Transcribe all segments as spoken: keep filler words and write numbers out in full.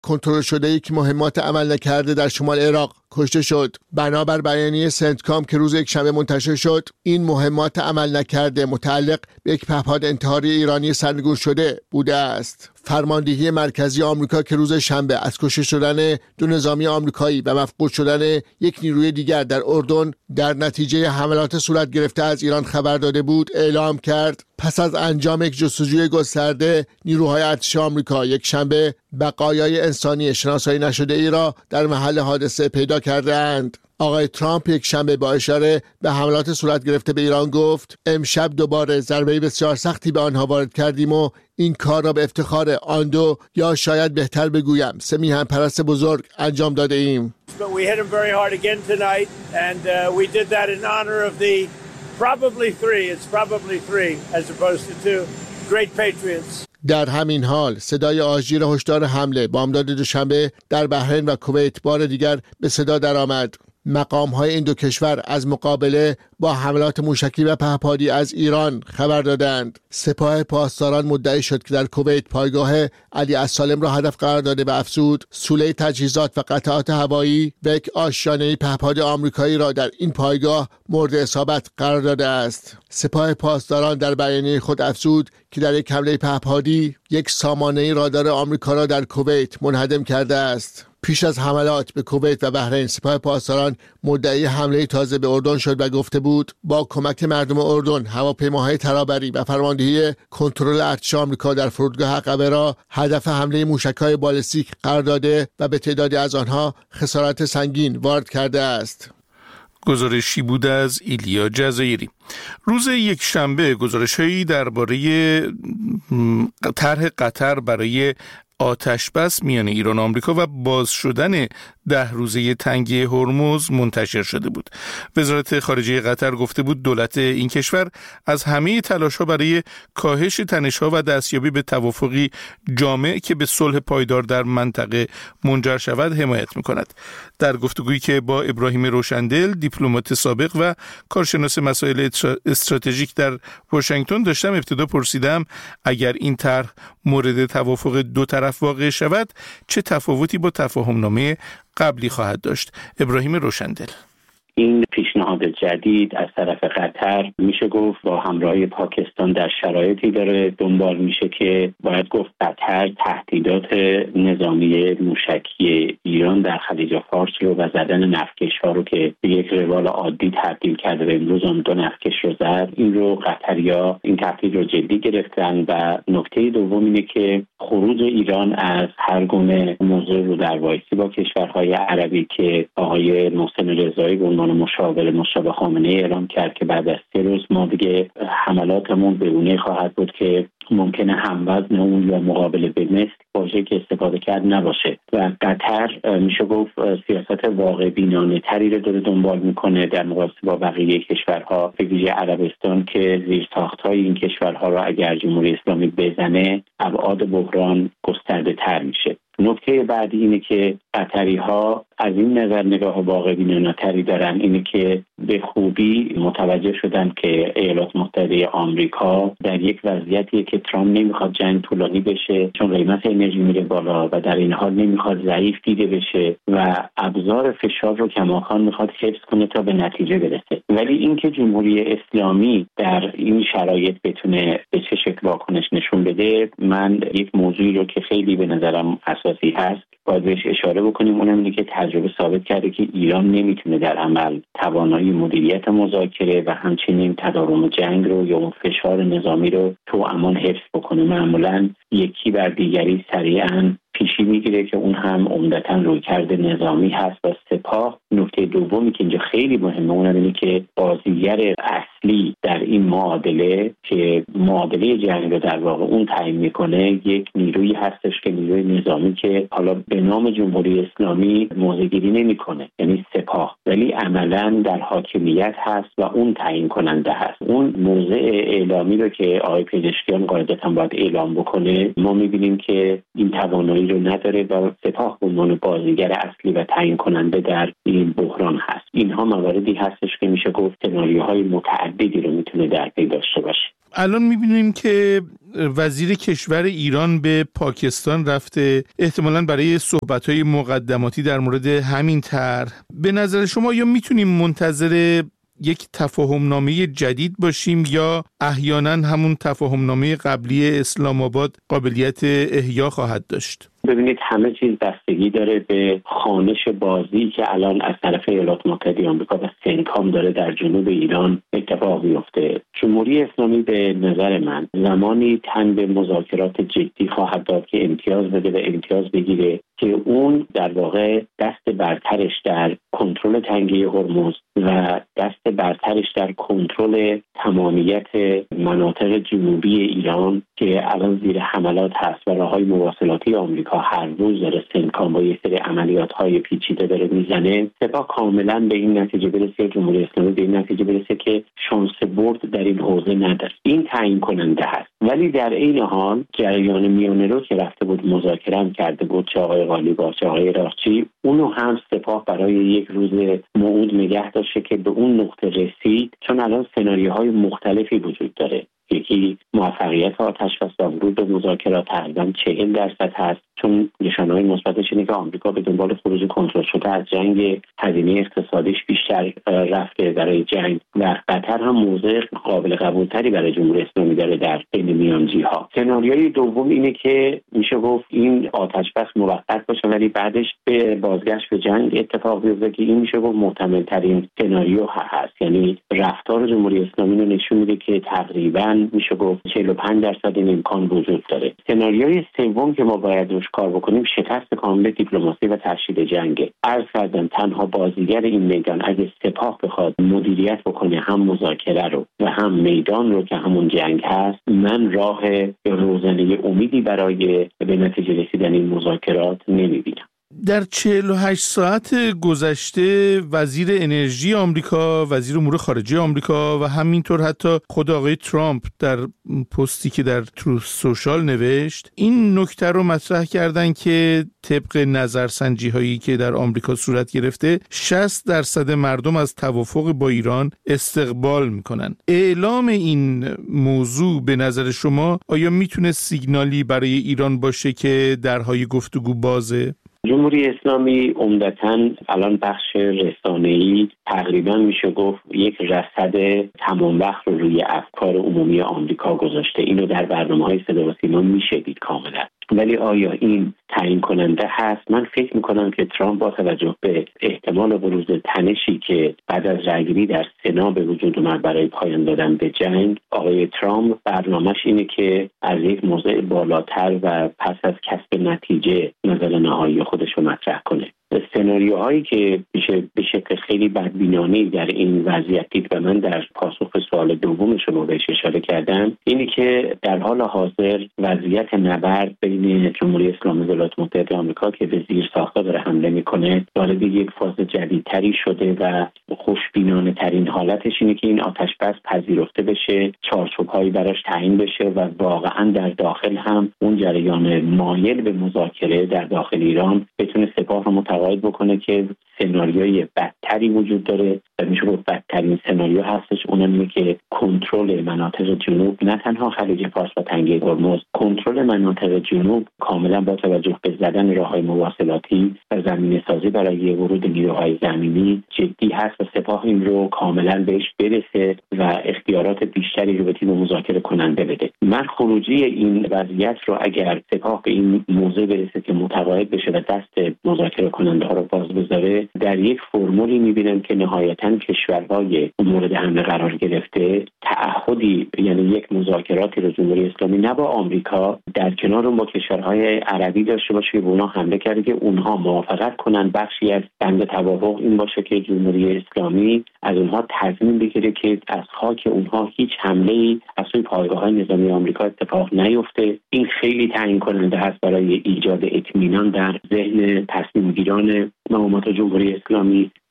کنترل شده یک مهمات عمل نکرده در شمال عراق کشته شد. بنابر بیانیه سنتکام که روز یکشنبه منتشر شد، این مهمات عمل نکرده متعلق به یک پهپاد انتحاری ایرانی سرنگون شده بوده است. فرماندهی مرکزی آمریکا که روز شنبه از کشته شدن دو نظامی آمریکایی و مفقود شدن یک نیروی دیگر در اردن در نتیجه حملات صورت گرفته از ایران خبر داده بود، اعلام کرد پس از انجام یک جستجوی گسترده نیروهای ارتش آمریکا یک شنبه بقایای انسانی شناسایی نشده ای را در محل حادثه پیدا کرده اند. آقای ترامپ یک شنبه با اشاره به حملات صورت گرفته به ایران گفت امشب دوباره ضربه بسیار سختی به آنها وارد کردیم و این کار را به افتخار آن دو یا شاید بهتر بگویم سه میهن پرست بزرگ انجام داده ایم. But we hit them very hard again tonight and uh, we did that in honor of the probably three it's probably three as opposed to two great patriots. در همین حال صدای آژیر هشدار حمله بامداد دوشنبه در بحرین و کویت بار دیگر به صدا درآمد. مقام‌های این دو کشور از مقابله با حملات موشکی و پهپادی از ایران خبر دادند. سپاه پاسداران مدعی شد که در کویت پایگاه علی السالم را هدف قرار داده و افزود سوله تجهیزات و قطعات هوایی و یک آشیانه پهپاد آمریکایی را در این پایگاه مورد اصابت قرار داده است. سپاه پاسداران در بیانیه خود افزود که در یک حمله پهپادی یک سامانه رادار آمریکا را در کویت منهدم کرده است. پیش از حملات به کویت و بحرین سپاه پاسداران مدعی حمله تازه به اردن شد و گفته بود با کمک مردم اردن هواپیماهای ترابری و فرماندهی کنترل ارتش آمریکا در فرودگاه عقبه را هدف حمله موشک‌های بالستیک قرار داده و به تعدادی از آنها خسارات سنگین وارد کرده است. گزارشی بود از ایلیا جزایری. روز یک شنبه گزارش‌هایی درباره طرح قطر برای آتش بس میان ایران و آمریکا و باز شدن ده روزه تنگی هرمز منتشر شده بود. وزارت خارجه قطر گفته بود دولت این کشور از همه تلاش‌ها برای کاهش تنش‌ها و دستیابی به توافقی جامع که به صلح پایدار در منطقه منجر شود حمایت می‌کند. در گفتگویی که با ابراهیم روشندل، دیپلمات سابق و کارشناس مسائل استراتژیک در واشنگتن داشتم، ابتدا پرسیدم اگر این طرح مورد توافق دو طرف واقع شود چه تفاوتی با تفاهم‌نامه قبلی خواهد داشت. ابراهیم روشندل: این پیشنهاد جدید از طرف قطر میشه گفت با همراهی پاکستان در شرایطی داره دنبال میشه که باید گفت قطر تهدیدات نظامی موشکی ایران در خلیج فارس رو و زدن نفتکش‌ها رو که به یک روال عادی تبدیل کرده و امروز هم دو نفتکش رو زد، این رو قطریا این تهدید رو جدی گرفتن. و نکته دوم اینه که خروج ایران از هر گونه موضوع رو در وایسی با کشورهای عربی که آقای محسن رضایی به عنوان مشاور مشابه خامنه‌ای اعلام کرد که بعد از سه روز ما دیگه حملاتمون به گونه‌ای خواهد بود که ممکنه هموزن اون یا مقابل به مثل واژه‌ای که استفاده کرد نباشه. و قطر میشه گفت سیاست واقع بینانه تری رو داره دنبال میکنه در مقایسه با بقیه کشورها، به ویژه عربستان که زیر ساخت‌های این کشورها را اگر جمهوری اسلامی بزنه ابعاد بحران گسترده تر میشه. نکته بعدی اینه که قطری‌ها از این نظر نگاه واقع بینانه‌تری دارن، اینه که به خوبی متوجه شدن که ایالات متحده آمریکا در یک وضعیتیه که ترامپ نمیخواد جنگ طولانی بشه چون قیمت انرژی میره بالا و در این حال نمیخواد ضعیف دیده بشه و ابزار فشار رو کماکان میخواد حفظ کنه تا به نتیجه برسه. ولی اینکه جمهوری اسلامی در این شرایط بتونه به چه شکل واکنش نشون بده، من یک موضوعی رو که خیلی به نظرم اساسی هست باید بهش اشاره بکنیم، اونم اینه که تجربه ثابت کرده که ایران نمیتونه در عمل توانایی مدیریت مذاکره و همچنین تداوم جنگ رو یا اون فشار نظامی رو تو امان حفظ بکنه. معمولاً یکی بر دیگری سریعاً پیشی میگیره که اون هم عمدتاً رویکرد نظامی هست. و سپاه نکته دومی که اینجا خیلی مهمه اونم اینه که بازیگر اصلی در این معادله که معادله جنگ رو در واقع اون تعیین میکنه یک نیروی هستش که نیروی نظامی که حالا به نام جمهوری اسلامی موضع‌گیری نمیکنه، یعنی سپاه، ولی عملاً در حاکمیت هست و اون تعیین کننده هست. اون موضع اعلامی رو که آقای پزشکیان قاعدتاً باید اعلام بکنه، ما میبینیم که این توانایی رو نداره و سپاه به عنوان بازیگر اصلی و تعیین کننده در این بحران هست. اینها مواردی هستش که میشه گفت سناریوهای متعددی رو میتونه در پی داشته باشه. الان میبینیم که وزیر کشور ایران به پاکستان رفته، احتمالاً برای صحبت‌های مقدماتی در مورد همین طرح. به نظر شما یا میتونیم منتظر یک تفاهمنامه جدید باشیم یا احیانا همون تفاهمنامه قبلی اسلام آباد قابلیت احیا خواهد داشت؟ ببینید همه چیز بستگی داره به خوانش بازی که الان از طرف ایالات متحده آمریکا و سنکام داره در جنوب ایران اتفاق میفته. جمهوری اسلامی به نظر من زمانی تن به مذاکرات جدی خواهد داد که امتیاز بده و امتیاز بگیره که اون در واقع دست برترش در کنترل تنگه هرمز و دست برترش در کنترل تمامیت مناطق جنوبی ایران که الان زیر حملات هست و راههای مواصلاتی آمریکا هر روز داره سنکام با یه سری عملیات‌های پیچیده داره میزنه، سپاه کاملا به این نتیجه برسه، جمهوری اسلامی به این نتیجه برسه که شانس برد در این حوزه نداره. این تعیین کننده هست. ولی در این حال جریان میانه رو که رفته بود مذاکره هم کرده بود چه آقای قالیباف چه آقای راقچی، اونو هم سپاه برای یک روز موعود نگه داشته که به اون نقطه رسید، چون الان سناریوهای مختلفی وجود داره. یکی موفقیت آتش‌بس و ورود به مذاکرات تقریباً چهل درصد هست، چون نشانه‌های مثبتش اینه که آمریکا به دنبال خروج کنترل شده از جنگ، هزینه اقتصادیش بیشتر رفته برای جنگ و قطر هم موضع قابل قبولتری برای جمهوری اسلامی داره در بین میانجی‌ها. سناریوی دوم اینه که میشه گفت این آتش‌بس موقت باشه ولی بعدش به بازگشت به جنگ اتفاق بیفته که این میشه گفت محتمل‌ترین سناریو هست. یعنی رفتار جمهوری اسلامی رو نشون میده که تقریباً میشه گفت چهل و پنج درصد این امکان وجود داره. سناریوی سوم که ما باید روش کار بکنیم شکست کامل دیپلماسی و تشدید جنگ. عرض کردم تنها بازیگر این میدان اگه سپاه بخواد مدیریت بکنه هم مذاکره رو و هم میدان رو که همون جنگ هست، من راه روزنه امیدی برای به نتیجه رسیدن این مذاکرات نمیبینم. در چهل و هشت ساعت گذشته وزیر انرژی آمریکا، وزیر امور خارجه آمریکا و همینطور حتی خود آقای ترامپ در پستی که در تروث سوشال نوشت این نکته رو مطرح کردن که طبق نظرسنجی هایی که در آمریکا صورت گرفته شصت درصد مردم از توافق با ایران استقبال میکنن. اعلام این موضوع به نظر شما آیا میتونه سیگنالی برای ایران باشه که درهای گفتگو بازه؟ جمهوری اسلامی عمدتاً الان بخش رسانه‌ای تقریباً میشه گفت یک رصد تمام وقت رو روی افکار عمومی آمریکا گذاشته. اینو در برنامه‌های صدا و سیما میشه دید کاملاً. ولی آیا این تعیین کننده هست؟ من فکر میکنم که ترامپ با توجه به احتمال بروز تنشی که بعد از رأیگیری در سنا به وجود اومد برای پایان دادن به جنگ، آقای ترامپ برنامه‌اش اینه که از یک موضع بالاتر و پس از کسب نتیجه نظر نهایی خودش رو مطرح کنه. سناریوهایی که میشه به شکل خیلی بدبینانه‌ای در این وضعیت دید و من در پاسخ به سوال دوم شما بهش اشاره کردم، اینی که در حال حاضر وضعیت نبرد بین جمهوری اسلامی و ولایات متحده آمریکا که به زیر ساخت‌ها داره حمله میکنه وارد یک فاز جدیدتری شده و خوشبینانه ترین حالتش اینه که این آتش‌بس پذیرفته بشه، چارچوب‌هایی براش تعیین بشه و واقعا در داخل هم اون جریان مایل به مذاکره در داخل ایران بتونه سپاه رو متقاعد بکنه که سناریوی بدتری وجود داره و میشه گفت بدترین سناریو هستش، اونم اینه که کنترل مناطق جنوب، نه تنها خلیج فارس و تنگه هرمز، کنترل مناطق جنوب کاملا با توجه به زدن راههای مواصلاتی و زمینه سازی برای ورود نیروهای زمینی جدی هست و سپاه این رو کاملا بهش برسه و اختیارات بیشتری رو به تیم مذاکره کننده بده. من خروجی این وضعیت رو اگر سپاه به این موضوع برسه که متقاعد بشه و دست مذاکره کننده ها رو باز بذاره، در یک فرمولی میبینم که نهایتاً کشورهای مورد حمله قرار گرفته تعهدی، یعنی یک مذاکراتی رو جمهوری اسلامی نه با آمریکا در کنار با کشورهای عربی داشته باشه که به اونها حمله کرده که اونها موافقت کنن بخشی از بند توافق این باشه که جمهوری اسلامی از اونها تضمین بگیره که از خاک اونها هیچ حمله‌ای از سوی پایگاه‌های نظامی آمریکا اتفاق نیفته. این خیلی تعیین کننده هست برای ایجاد اطمینان در ذهن تصمیمگیران مقامات جمهوری اسلامی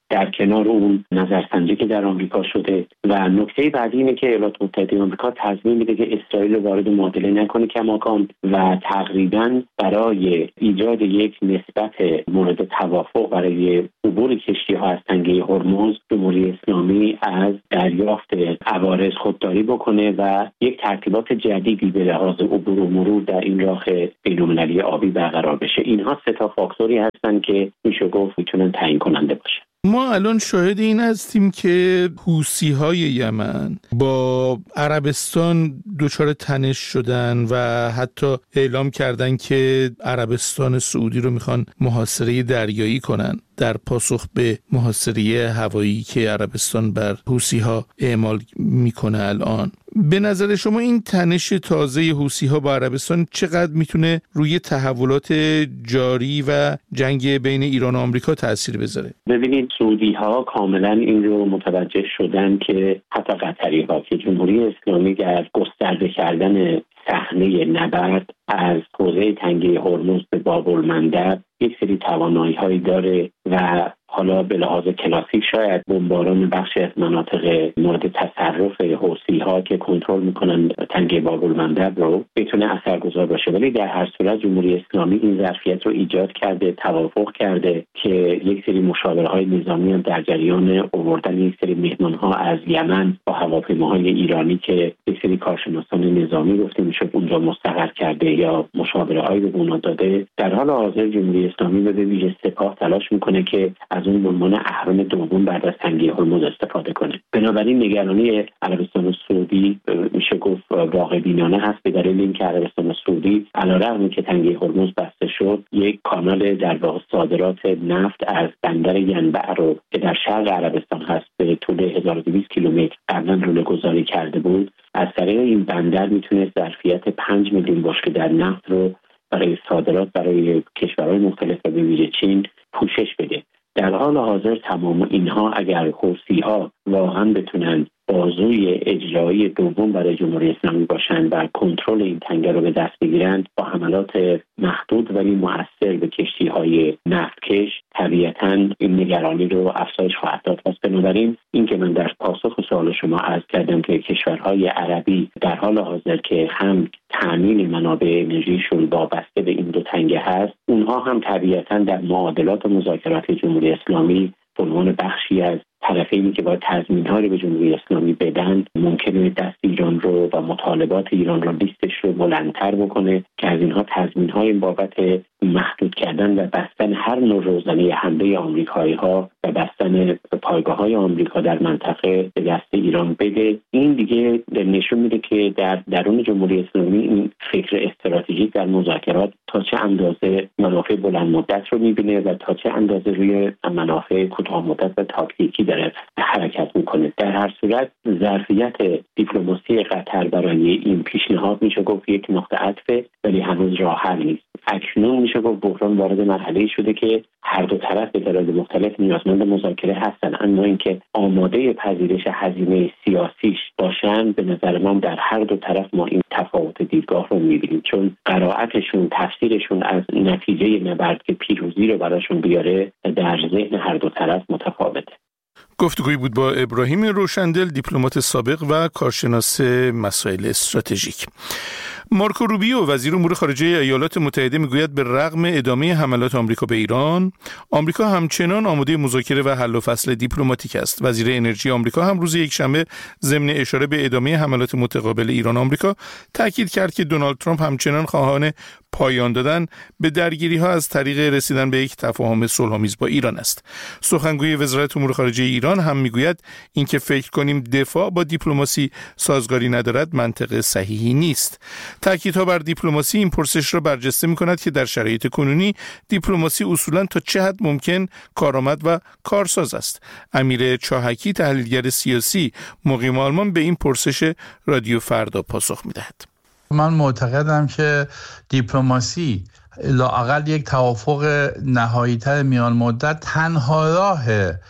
در کنار اون نظرسنجی که در آمریکا شده. و نکته بعدی اینه که ایالات متحده آمریکا تضمین میده که اسرائیل رو وارد معادله نکنه کماکان و تقریبا برای ایجاد یک نسبت مورد توافق برای عبور کشتی‌ها از تنگه هرمز جمهوری اسلامی از دریافت عوارض خودداری بکنه و یک ترتیبات جدیدی به لحاظ عبور و مرور در این راه بین‌المللی آبی برقرار بشه. اینها سه تا فاکتوری هستن که میشه گفت میتونن تعیین کننده باشه. ما الان شاهد این هستیم که حوثی‌های یمن با عربستان دچار تنش شدن و حتی اعلام کردن که عربستان سعودی رو میخوان محاصره دریایی کنن در پاسخ به محاصره هوایی که عربستان بر حوثی‌ها اعمال میکنه. الان به نظر شما این تنش تازه حوثی‌ها با عربستان چقدر میتونه روی تحولات جاری و جنگ بین ایران و آمریکا تأثیر بذاره؟ ببینید سعودی‌ها کاملا این رو متوجه شدن که حتی قطری‌ها که جمهوری اسلامی در گسترده کردن صحنه نبرد از حوزه تنگه هرمز به باب‌المندب یک سری توانایی‌هایی داره و حالا به لحاظ کلاسیک شاید بمباران بخشی از مناطق مورد تصرف حوثی‌ها که کنترل میکنن تنگه باب‌المندب رو بتونه اثرگذار باشه، ولی در هر صورت جمهوری اسلامی این ظرفیت رو ایجاد کرده، توافق کرده که یک سری مشاورهای نظامی هم در جریان آوردن یک سری مهمان‌ها از یمن با هواپیماهای ایرانی که یک سری کارشناسان نظامی گفته میشه اونجا مستقر کرده یا مشاوره‌هایی به اونا داده. در حال حاضر جمهوری اسلامی به ویژه سپاه تلاش میکنه که از اون عنوان اهرم دوم بعد از تنگه هرمز استفاده کنه. بنابراین نگرانی عربستان سعودی میشه گفت واقع بینانه هست به دلیل اینکه عربستان سعودی علیرغم که تنگه هرمز بسته شد یک کانال در واقع صادرات نفت از بندر ینبع رو که در شرق عربستان هست به طول هزار و دویست کیلومتر قبلا رول گذاری کرده بود. از طریق این بندر میتونه ظرفیت پنج میلیون بشکه در نفت رو برای صادرات برای کشورهای مختلف و به ویژه چین پوشش بده. در حال حاضر تمام اینها اگر حوثی‌ها واقعا بتونن بازوی اجرایی دوم برای جمهوری اسلامی باشن و کنترل این تنگه رو به دست بگیرن با حملات محدود ولی مؤثر به کشتی‌های نفتکش، طبیعتاً این نگرانی رو افزایش خواهد داد. پس بنابراین این که من در پاسخ سوال شما عرض کردم که کشورهای عربی در حال حاضر که هم تامین منابع انرژیشون وابسته به این دو تنگه هست، اونها هم طبیعتاً در معادلات مذاکرات جمهوری اسلامی به عنوان بخشی از طرفینی که باید تضمین‌ها رو به جمهوری اسلامی بدن ممکنه دست ایران رو و مطالبات ایران رو لیستش رو بلندتر بکنه که از اینها تضمین‌های بابت محدود کردن و بستن هر نوع روزنه حمله آمریکایی‌ها و بستن پایگاه‌های آمریکا در منطقه به دست ایران بده. این دیگه نشون میده که در درون جمهوری اسلامی این فکر استراتژیک در مذاکرات تا چه اندازه منافع بلند مدت رو می‌بینه و تا چه اندازه روی منافع کوتاه مدت و تاکتیکی داره حرکت میکنه. در هر صورت ظرفیت دیپلماسی قطر برای این پیشنهاد میشه گفت یک نقطه عطفه ولی هنوز راه حل نیست. اکنون میشه گفت بحران وارد مرحله شده که هر دو طرف به دلایل مختلف نیازمند مذاکره هستن، اما اینکه آماده پذیرش هزینه سیاسیش باشن به نظر من در هر دو طرف ما این تفاوت دیدگاه رو میبینیم، چون قرائتشون تفسیرشون از نتیجه نبرد که پیروزی رو براشون بیاره در ذهن هر دو طرف متفاوته. گفتگویی بود با ابراهیم روشندل، دیپلمات سابق و کارشناس مسائل استراتژیک. مارکو روبیو وزیر امور خارجه ایالات متحده میگوید به رغم ادامه حملات آمریکا به ایران، آمریکا همچنان آماده مذاکره و حل و فصل دیپلماتیک است. وزیر انرژی آمریکا هم روز یکشنبه ضمن اشاره به ادامه حملات متقابل ایران آمریکا تاکید کرد که دونالد ترامپ همچنان خواهان پایان دادن به درگیری‌ها از طریق رسیدن به یک تفاهم صلح‌آمیز با ایران است. سخنگوی وزارت امور خارجه ایران هم میگوید اینکه فکر کنیم دفاع با دیپلماسی سازگاری ندارد منطق صحیحی نیست. تاکیدها بر دیپلماسی این پرسش را برجسته می‌کند که در شرایط کنونی دیپلماسی اصولاً تا چه حد ممکن کارآمد و کارساز است. امیر چاهکی تحلیلگر سیاسی مقیم آلمان به این پرسش رادیو فردا پاسخ می‌دهد. من معتقدم که دیپلماسی لااقل یک توافق نهایی‌تر میان مدت تنها راه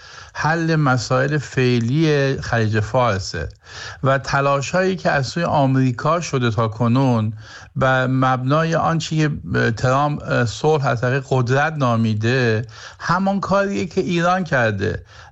حل مسائل فعلی خلیج فارسه و تلاش‌هایی که از سوی آمریکا شده تا کنون و مبنای آنچه که ترامپ صلح از طریق قدرت نامیده همان کاریه که ایران کرده.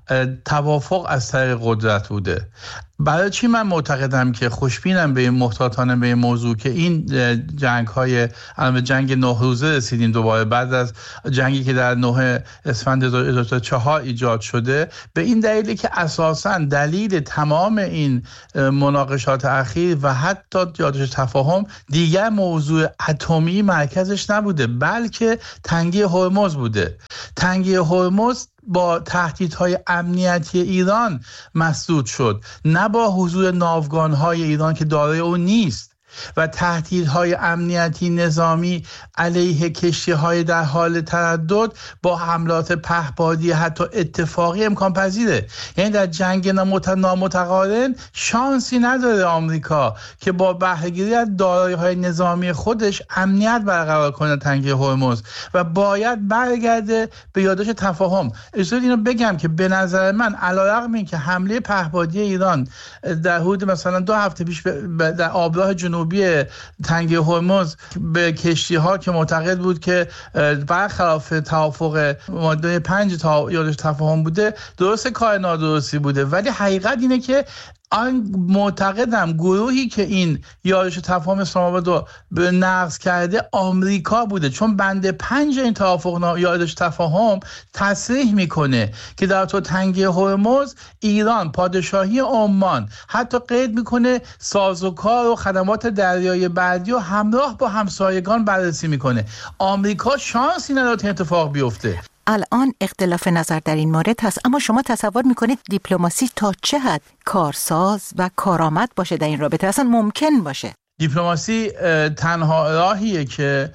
توافق از طریق قدرت بوده. برای چی من معتقدم که خوشبینم به این محتاطانه به این موضوع که این جنگ های الان جنگ نه روزه رسیدیم دوباره بعد از جنگی که در نه اسفند دو هزار و چهار ایجاد شده، به این دلیلی که اساساً دلیل تمام این مناقشات اخیر و حتی یادش تفاهم دیگر موضوع اتمی مرکزش نبوده، بلکه تنگی هرمز بوده. تنگی هرمز با تهدیدهای امنیتی ایران مسدود شد، نه با حضور ناوگان‌های ایران که دارای اون نیست، و تهدیدهای امنیتی نظامی علیه کشتی‌های در حال تردد با حملات پهپادی حتی اتفاقی امکان پذیره. یعنی در جنگ نامتقارن شانسی نداره آمریکا که با بهره‌گیری از دارایی‌های نظامی خودش امنیت برقرار کنه تنگی هرمز و باید برگرده به یادداشت تفاهم. اجازه اینو بگم که به نظر من علیرغم اینکه حمله پهپادی ایران در حدود مثلا دو هفته پیش در آبراه جنوبی تنگی هرمز به کشتی‌ها که معتقد بود که برخلاف توافق ماده پنج تا یادداشت تفاهم بوده، درست کار نادرستی بوده، ولی حقیقت اینه که آن معتقدم گروهی که این یادداشت تفاهم اسلام آباد رو به نقض کرده آمریکا بوده، چون بند پنج این توافق یادداشت تفاهم تصریح میکنه که در تو تنگی هرمز ایران پادشاهی عمان حتی قید میکنه سازوکار و خدمات دریایی بعدی و همراه با همسایگان بررسی میکنه. آمریکا شانسی نداره این اتفاق بیفته. الان اختلاف نظر در این مورد هست، اما شما تصور میکنید دیپلماسی تا چه حد کارساز و کارآمد باشه در این رابطه، اصلا ممکن باشه؟ دیپلماسی تنها راهیه که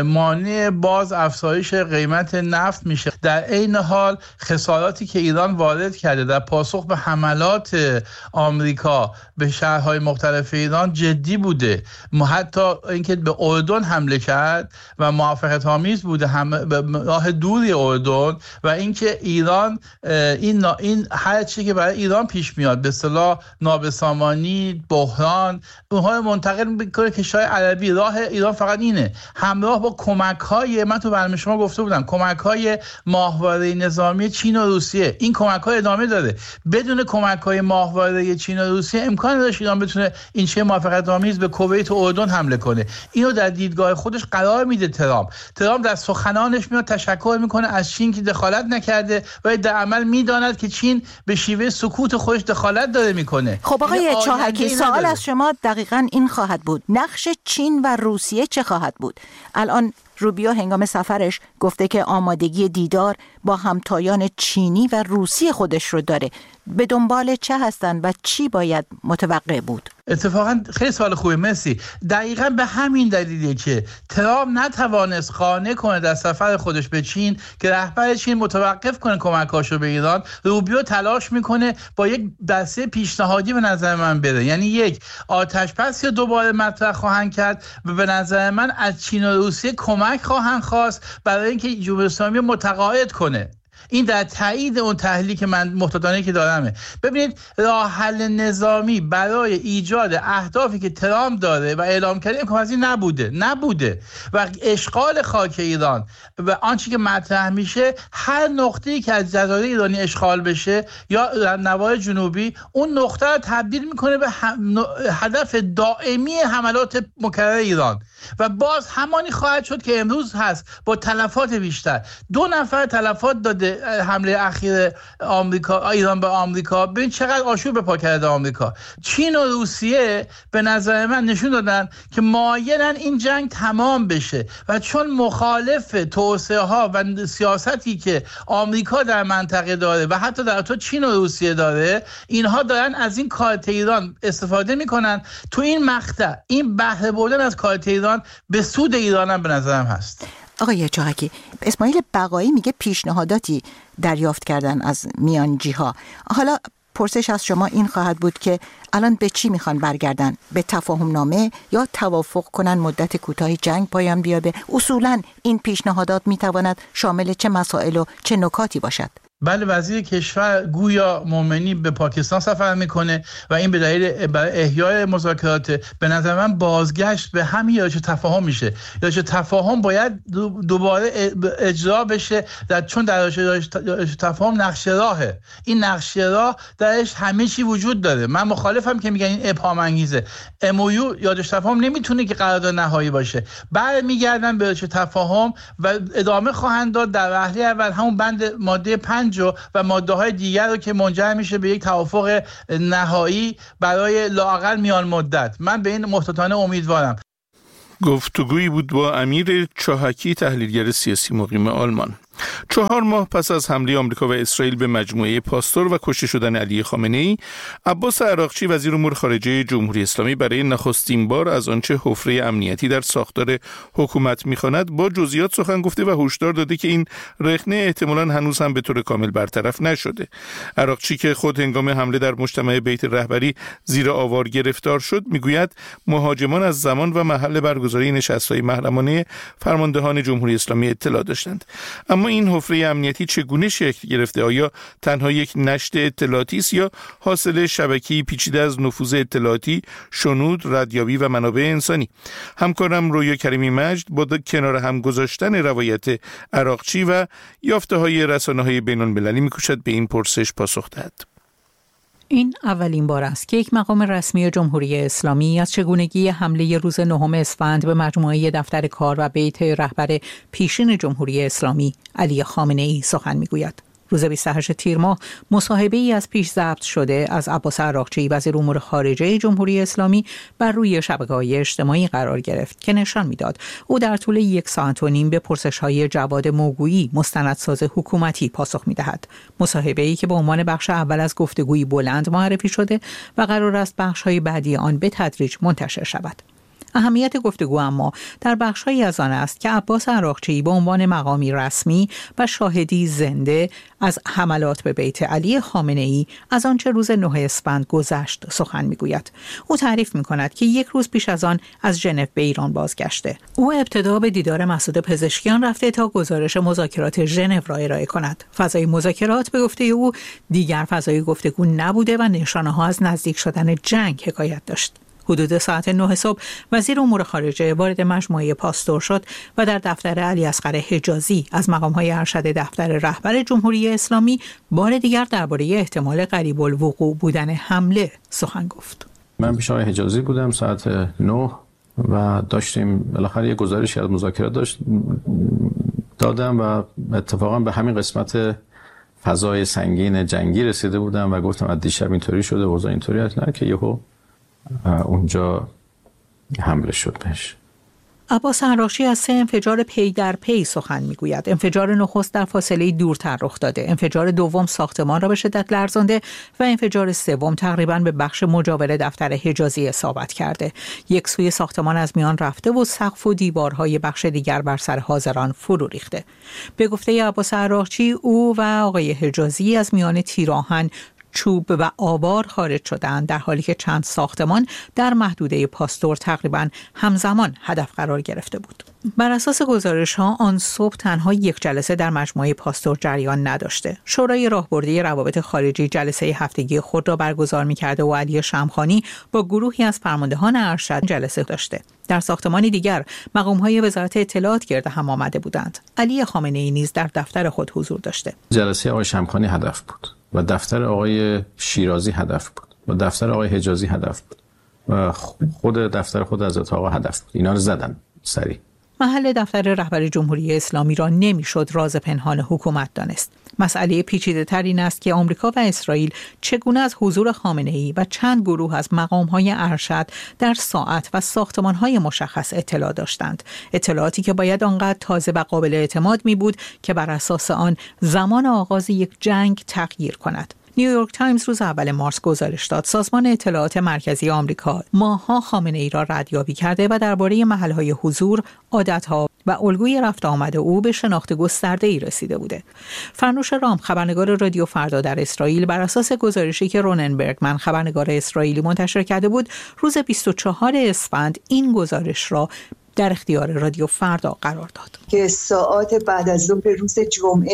مانع باز افزایش قیمت نفت میشه. در عین حال خساراتی که ایران وارد کرده در پاسخ به حملات آمریکا به شهرهای مختلف ایران جدی بوده. حتی اینکه به اردن حمله کرد و موافقت آمیز بوده، هم به راه دوری اردن، و اینکه ایران این این هر چیزی که برای ایران پیش میاد به اصطلاح نابسامانی، بحران، اونها منتقل بکنه کشورهای عربی. راه ایران فقط اینه، همراه با کمک‌های، من تو برنامه شما گفته بودم، کمک‌های ماهواره نظامی چین و روسیه. این کمک‌ها ادامه داره. بدون کمک‌های ماهواره چین و روسیه امکان نداشت ایران بتونه این چه موافقت آمیز به کویت و اردن حمله کنه. اینو در دیدگاه خودش قرار میده ترامپ. ترامپ در سخنانش میاد تشکر میکنه از چین که دخالت نکرده و در عمل میداند که چین به شیوه سکوت خودش دخالت داره میکنه. خب آقای چاهکی، سوال از شما دقیقاً این خواهد بود، نقش چین و روسیه چه خواهد بود؟ الان روبیو هنگام سفرش گفته که آمادگی دیدار با همتایان چینی و روسی خودش رو داره. به دنبال چه هستن و چی باید متوقع بود؟ اتفاقا خیلی سوال خوبه، مرسی. دقیقاً به همین دلیلیه که ترامپ نتوانست قانع کنه در سفر خودش به چین که رهبر چین متوقف کنه کمکاشو به ایران. روبیو تلاش میکنه با یک دسته پیشنهادی به نظر من بره، یعنی یک آتش‌بس یا دوباره مطرح خواهند کرد و به نظر من از چین و روسیه کمک خواهند خواست برای اینکه جمهوری اسلامی متقاعد کنه. این در تایید اون تحلیلی که من محتاطانه که دارمه. ببینید راه حل نظامی برای ایجاد اهدافی که ترامپ داره و اعلام کرده امکانپذیر نبوده نبوده و اشغال خاک ایران و آنچه که مطرح میشه، هر نقطه‌ای که از جزایر ایرانی اشغال بشه یا در نواحی جنوبی، اون نقطه رو تبدیل میکنه به هدف دائمی حملات مکرر ایران و باز همانی خواهد شد که امروز هست با تلفات بیشتر. دو نفر تلفات داده حمله اخیر آمریکا ایران به آمریکا. ببین چقدر آشوب به پا کرده آمریکا. چین و روسیه به نظر من نشون دادن که مایلن این جنگ تمام بشه و چون مخالف توسعه ها و سیاستی که آمریکا در منطقه داره و حتی در تو چین و روسیه داره، اینها دارن از این کارت ایران استفاده میکنن. تو این مقطع این بهره بردن از کارت ایران به سود ایران هم به نظرم هست. آقای چاهکی، اسماعیل بقایی میگه پیشنهاداتی دریافت کردن از میانجی ها. حالا پرسش از شما این خواهد بود که الان به چی میخوان برگردن؟ به تفاهم نامه یا توافق کنن مدت کوتاهی جنگ پایان بیابه؟ اصولاً این پیشنهادات میتواند شامل چه مسائل و چه نکاتی باشد؟ بله وزیر کشور گویا مومنی به پاکستان سفر میکنه و این به دلیل برای احیای مذاکرات. به نظر من بازگشت به همین یارش تفاهم میشه. یارش تفاهم باید دوباره اجرا بشه در چون در یارش تفاهم نقش راهه. این نقش راه درش همه چی وجود داره. من مخالفم که میگن این ابهام انگیزه. ام او یو یارش تفاهم نمیتونه که قرارداد نهایی باشه. برمیگردن به یارش تفاهم و ادامه خواهند داد در وهله اول همون بند ماده پنج و ماده های دیگر رو که منجر میشه به یک توافق نهایی برای لااقل میان مدت. من به این محتاطانه امیدوارم. گفتگویی بود با امیر چاهکی، تحلیلگر سیاسی مقیم آلمان. چهار ماه پس از حمله آمریکا و اسرائیل به مجموعه پاستور و کشته شدن علی خامنه‌ای، عباس عراقچی وزیر امور خارجه جمهوری اسلامی برای نخستین بار از آنچه حفره امنیتی در ساختار حکومت می‌خواند با جزئیات سخن گفته و هشدار داده که این رخنه احتمالاً هنوز هم به طور کامل برطرف نشده. عراقچی که خود هنگام حمله در مجتمع بیت رهبری زیر آوار گرفتار شد، میگوید مهاجمان از زمان و محل برگزاری نشست‌های محرمانه فرماندهان جمهوری اسلامی اطلاع داشتند. اما این حفره امنیتی چگونه شکل گرفته؟ آیا تنها یک نشت اطلاعاتی است یا حاصل شبکه‌ای پیچیده از نفوذ اطلاعاتی، شنود، ردیابی و منابع انسانی؟ همکارم رویا کریمی مجد با کنار هم گذاشتن روایت عراقچی و یافته‌های رسانه‌های بین‌المللی می‌کوشد به این پرسش پاسخ دهد. این اولین بار است که یک مقام رسمی جمهوری اسلامی از چگونگی حمله روز نهم اسفند به مجموعه دفتر کار و بیت رهبر پیشین جمهوری اسلامی علی خامنه‌ای سخن می‌گوید. روز بیست و هشتم تیر ماه مصاحبه‌ای از پیش ضبط شده از عباس عراقچی وزیر امور خارجه جمهوری اسلامی بر روی شبکه‌های اجتماعی قرار گرفت که نشان می‌داد او در طول یک ساعت و نیم به پرسش‌های جواد موگویی مستندساز حکومتی پاسخ می‌دهد. مصاحبه‌ای که به عنوان بخش اول از گفتگویی بلند معرفی شده و قرار است بخش‌های بعدی آن به تدریج منتشر شود. اهمیت گفتگو اما در بخش‌هایی از آن است که عباس عراقچی به عنوان مقامی رسمی و شاهدی زنده از حملات به بیت علی خامنه‌ای از آنچه روز نه اسفند گذشت سخن می‌گوید. او تعریف می‌کند که یک روز پیش از آن از ژنو به ایران بازگشته. او ابتدا به دیدار مسعود پزشکیان رفته تا گزارش مذاکرات ژنو را ارائه کند. فضای مذاکرات به گفته او دیگر فضای گفتگو نبوده و نشانه‌ها از نزدیک شدن جنگ حکایت داشت. حدود ساعت نه صبح وزیر امور خارجه وارد مجموعه پاستور شد و در دفتر علی اصغر حجازی از مقام‌های ارشد دفتر رهبر جمهوری اسلامی بار دیگر درباره احتمال قریب الوقوع بودن حمله سخن گفت. من پیش آقای حجازی بودم ساعت نه و داشتیم بالاخره یه گزارشی از مذاکرات داشت دادم و اتفاقا به همین قسمت فضای سنگین جنگی رسیده بودم و گفتم از دیشب اینطوری شده اوضاع اینطوری است، نه که یهو اونجا حمله شد بهش. عباس عراقچی از سه انفجار پی در پی سخن میگوید. انفجار نخست در فاصله دورتر رخ داده، انفجار دوم ساختمان را به شدت لرزانده و انفجار سوم تقریباً به بخش مجاور دفتر حجازی اصابت کرده. یک سوی ساختمان از میان رفته و سقف و دیوارهای بخش دیگر بر سر حاضران فرو ریخته. به گفته عباس عراقچی او و آقای حجازی از میان تیراهن، چوب و آوار خارج شدند، در حالی که چند ساختمان در محدوده پاستور تقریباً همزمان هدف قرار گرفته بود. بر اساس گزارش‌ها آن صبح تنها یک جلسه در مجموعه پاستور جریان نداشته. شورای راهبردی روابط خارجی جلسه هفتگی خود را برگزار می‌کرده و علی شمخانی با گروهی از فرماندهان ارشد جلسه داشته. در ساختمان دیگر مقام‌های وزارت اطلاعات گرد هم آمده بودند. علی خامنه‌ای نیز در دفتر خود حضور داشته. جلسه آقای شمخانی هدف بود و دفتر آقای شیرازی هدف بود و دفتر آقای حجازی هدف بود و خود دفتر خود حضرت آقا هدف بود. اینا رو زدن سریع. محل دفتر رهبر جمهوری اسلامی را نمیشد راز پنهان حکومت دانست. مسئله پیچیده تر این است که آمریکا و اسرائیل چگونه از حضور خامنه‌ای و چند گروه از مقام‌های ارشد در ساعت و ساختمان‌های مشخص اطلاع داشتند. اطلاعاتی که باید آنقدر تازه و قابل اعتماد می بود که بر اساس آن زمان آغاز یک جنگ تغییر کند. نیویورک تایمز روز اول مارس گزارش داد سازمان اطلاعات مرکزی آمریکا ماه‌ها خامنه‌ای را ردیابی کرده و درباره محل‌های حضور، عادت‌ها و الگوی رفت آمد او به شناخت گسترده‌ای رسیده بوده. فرنوش رام، خبرنگار رادیو فردا در اسرائیل، بر اساس گزارشی که رونن برگمن، خبرنگار اسرائیلی، منتشر کرده بود، روز بیست و چهارم اسفند این گزارش را در اختیار رادیو فردا قرار داد که ساعات بعد از ظهر روز جمعه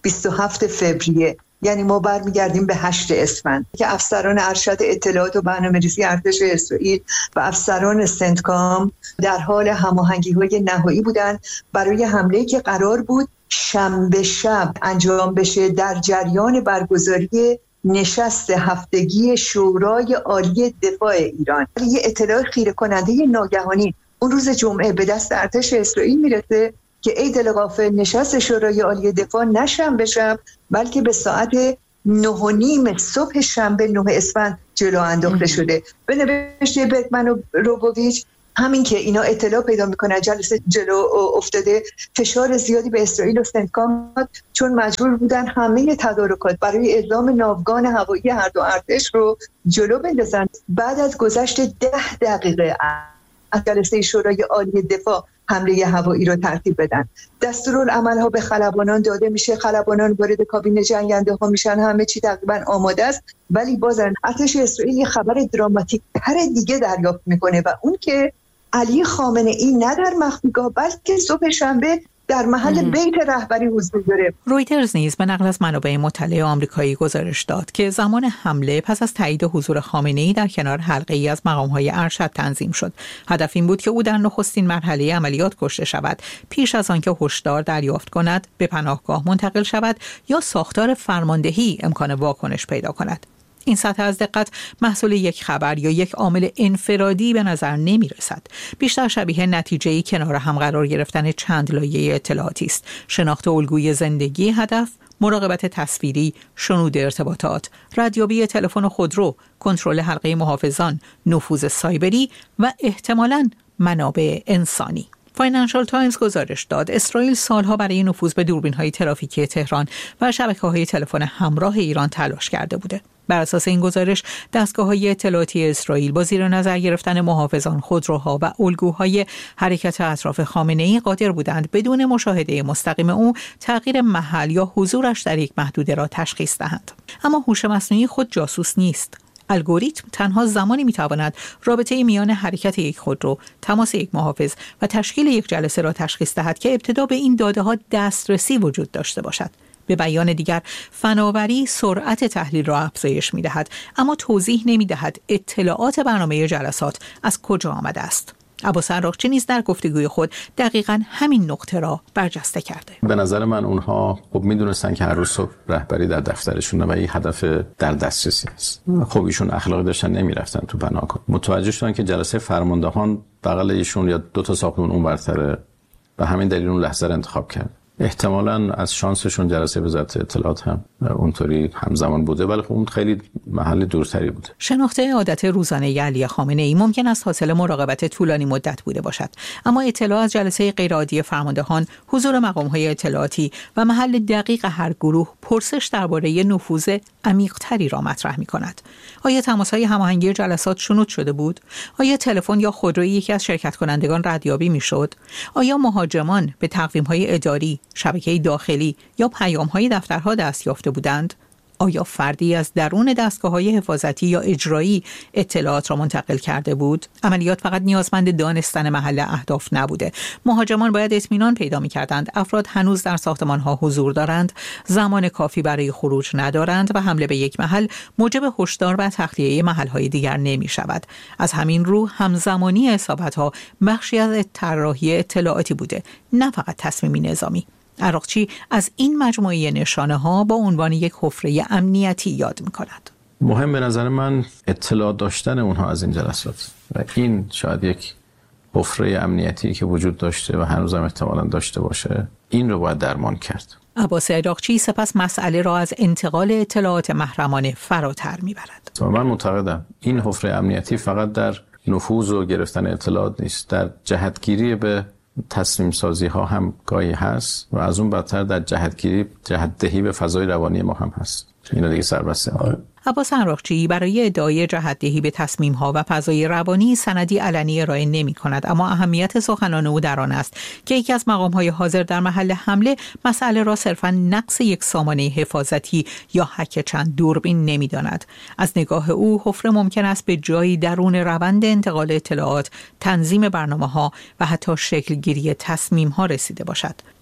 بیست و هفتم فوریه، یعنی ما برمیگردیم به هشتم اسفند که افسران ارشد اطلاعات و برنامه‌ریزی ارتش اسرائیل و افسران سنتکام در حال هماهنگی‌های نهایی بودند برای حمله‌ای که قرار بود شنبه شب انجام بشه در جریان برگزاری نشست هفتگی شورای عالی دفاع ایران. یه اطلاع خیره کننده ناگهانی اون روز جمعه به دست ارتش اسرائیل میرسه که ای دلغافل نشست شورای عالی دفاع نه شنبه شب بلکه به ساعت نه و نیم صبح شنبه نه اسفند جلو انداخته شده. به نوشته برگمن و روبوویچ همین که اینا اطلاع پیدا میکنن جلسه جلو افتاده، فشار زیادی به اسرائیل و سنتکام چون مجبور بودن همه تدارکات برای اعلام ناوگان هوایی هر دو ارتش رو جلو بندازن. بعد از گذشت ده دقیقه از جلسه شورای عالی دفاع حمله هوایی رو ترتیب بدن. دستورالعمل‌ها به خلبانان داده میشه، خلبانان وارد کابین جنگنده ها میشن، همه چی تقریبا آماده است، ولی بازن ارتش اسرائیل خبر دراماتیک تر دیگه دریافت میکنه و اون که علی خامنه‌ای نه در مخفیگاه بلکه صبح شنبه در محل ام. بیت رهبری حضور داره. رویترز نیز به نقل از منابع مطلع آمریکایی گزارش داد که زمان حمله پس از تایید حضور خامنه‌ای در کنار حلقه‌ای از مقام‌های ارشد تنظیم شد. هدف این بود که او در نخستین مرحله عملیات کشته شود، پیش از آنکه هشدار دریافت کند، به پناهگاه منتقل شود یا ساختار فرماندهی امکان واکنش پیدا کند. این سطح از دقت محصول یک خبر یا یک عامل انفرادی به نظر نمی رسد. بیشتر شبیه نتیجه‌ای کنار هم قرار گرفتن چند لایه اطلاعاتی است: شناخت الگوی زندگی هدف، مراقبت تصویری، شنود ارتباطات، ردیابی تلفن و خودرو، کنترل حلقه محافظان، نفوذ سایبری و احتمالاً منابع انسانی. فاینانشال تایمز گزارش داد اسرائیل سالها برای نفوذ به دوربین‌های ترافیکی تهران و شبکه‌های تلفن همراه ایران تلاش کرده بوده. بر اساس این گزارش دستگاه‌های اطلاعاتی اسرائیل با زیر نظر گرفتن محافظان، خودروها و الگوهای حرکت اطراف خامنه‌ای قادر بودند بدون مشاهده مستقیم او تغییر محل یا حضورش در یک محدوده را تشخیص دهند. اما هوش مصنوعی خود جاسوس نیست. الگوریتم تنها زمانی میتواند رابطه میان حرکت یک خودرو، تماس یک محافظ و تشکیل یک جلسه را تشخیص دهد که ابتدا به این داده‌ها دسترسی وجود داشته باشد. به بیان دیگر، فناوری سرعت تحلیل را افزایش می‌دهد، اما توضیح نمی‌دهد اطلاعات برنامه جلسات از کجا آمده است. عباس عراقچی نیز در گفتگوی خود دقیقاً همین نقطه را برجسته کرده. به نظر من اونها خب میدونستن که هر روز صبح رهبری در دفترشونه و این هدف در دسترسی است. خب ایشون اخلاقی داشتن نمیرفتن تو پناهگاه. متوجه شدن که جلسه فرماندهان بغل ایشون یا دو تا ساختمون اون برتره و همین دلیل اون لحظه را انتخاب کرد. احتمالاً از شانسشون جلسه وزارت اطلاعات هم اونطوری همزمان بوده، ولی خب اون خیلی محل دورتری بوده. شناخت عادت روزانه علی خامنه‌ای ممکن است حاصل مراقبت طولانی مدت بوده باشد، اما اطلاع از جلسه غیرعادی فرماندهان، حضور مقام‌های اطلاعاتی و محل دقیق هر گروه پرسش درباره نفوذ عمیق‌تری را مطرح می‌کند. آیا تماس‌های هماهنگی جلسات شنود شده بود؟ آیا تلفن یا خودروی یکی از شرکت کنندگان ردیابی می‌شد؟ آیا مهاجمان به تقویم‌های اداری، شبکه داخلی یا پیام‌های دفترها دست یافته بودند؟ آیا فردی از درون دستگاه‌های حفاظتی یا اجرایی اطلاعات را منتقل کرده بود؟ عملیات فقط نیازمند دانستن محل اهداف نبوده. مهاجمان باید اطمینان پیدا می‌کردند افراد هنوز در ساختمان‌ها حضور دارند، زمان کافی برای خروج ندارند و حمله به یک محل موجب هشدار و تخلیه محل‌های دیگر نمی‌شود. از همین رو همزمانی اصابت‌ها بخشی از طراحی اطلاعاتی بوده، نه فقط تصمیمی نظامی. عراقچی از این مجموعه نشانه ها با عنوان یک حفره امنیتی یاد می کند. مهم به نظر من اطلاع داشتن اونها از این جلسات و این شاید یک حفره امنیتی که وجود داشته و هنوزم احتمالاً داشته باشه، این رو باید درمان کرد. عباس عراقچی سپس مسئله را از انتقال اطلاعات محرمانه فراتر می برد. من معتقدم این حفره امنیتی فقط در نفوذ و گرفتن اطلاعات نیست، در جهتگیری به تصمیم سازی ها هم گاهی هست و از اون بدتر در جهتگیری جهتدهی به فضای روانی ما هم هست. اینا دیگه سربسته ها. عباس عراقچی برای ادعای جهتدهی به تصمیم ها و فضای روانی سندی علنی ارائه نمی کند، اما اهمیت سخنان او در آن است که یکی از مقام های حاضر در محل حمله مسئله را صرفاً نقص یک سامانه حفاظتی یا هک چند دوربین نمی داند. از نگاه او حفره ممکن است به جایی درون روند انتقال اطلاعات، تنظیم برنامه ها و حتی شکل گیری تصمیم ها رسیده باشد.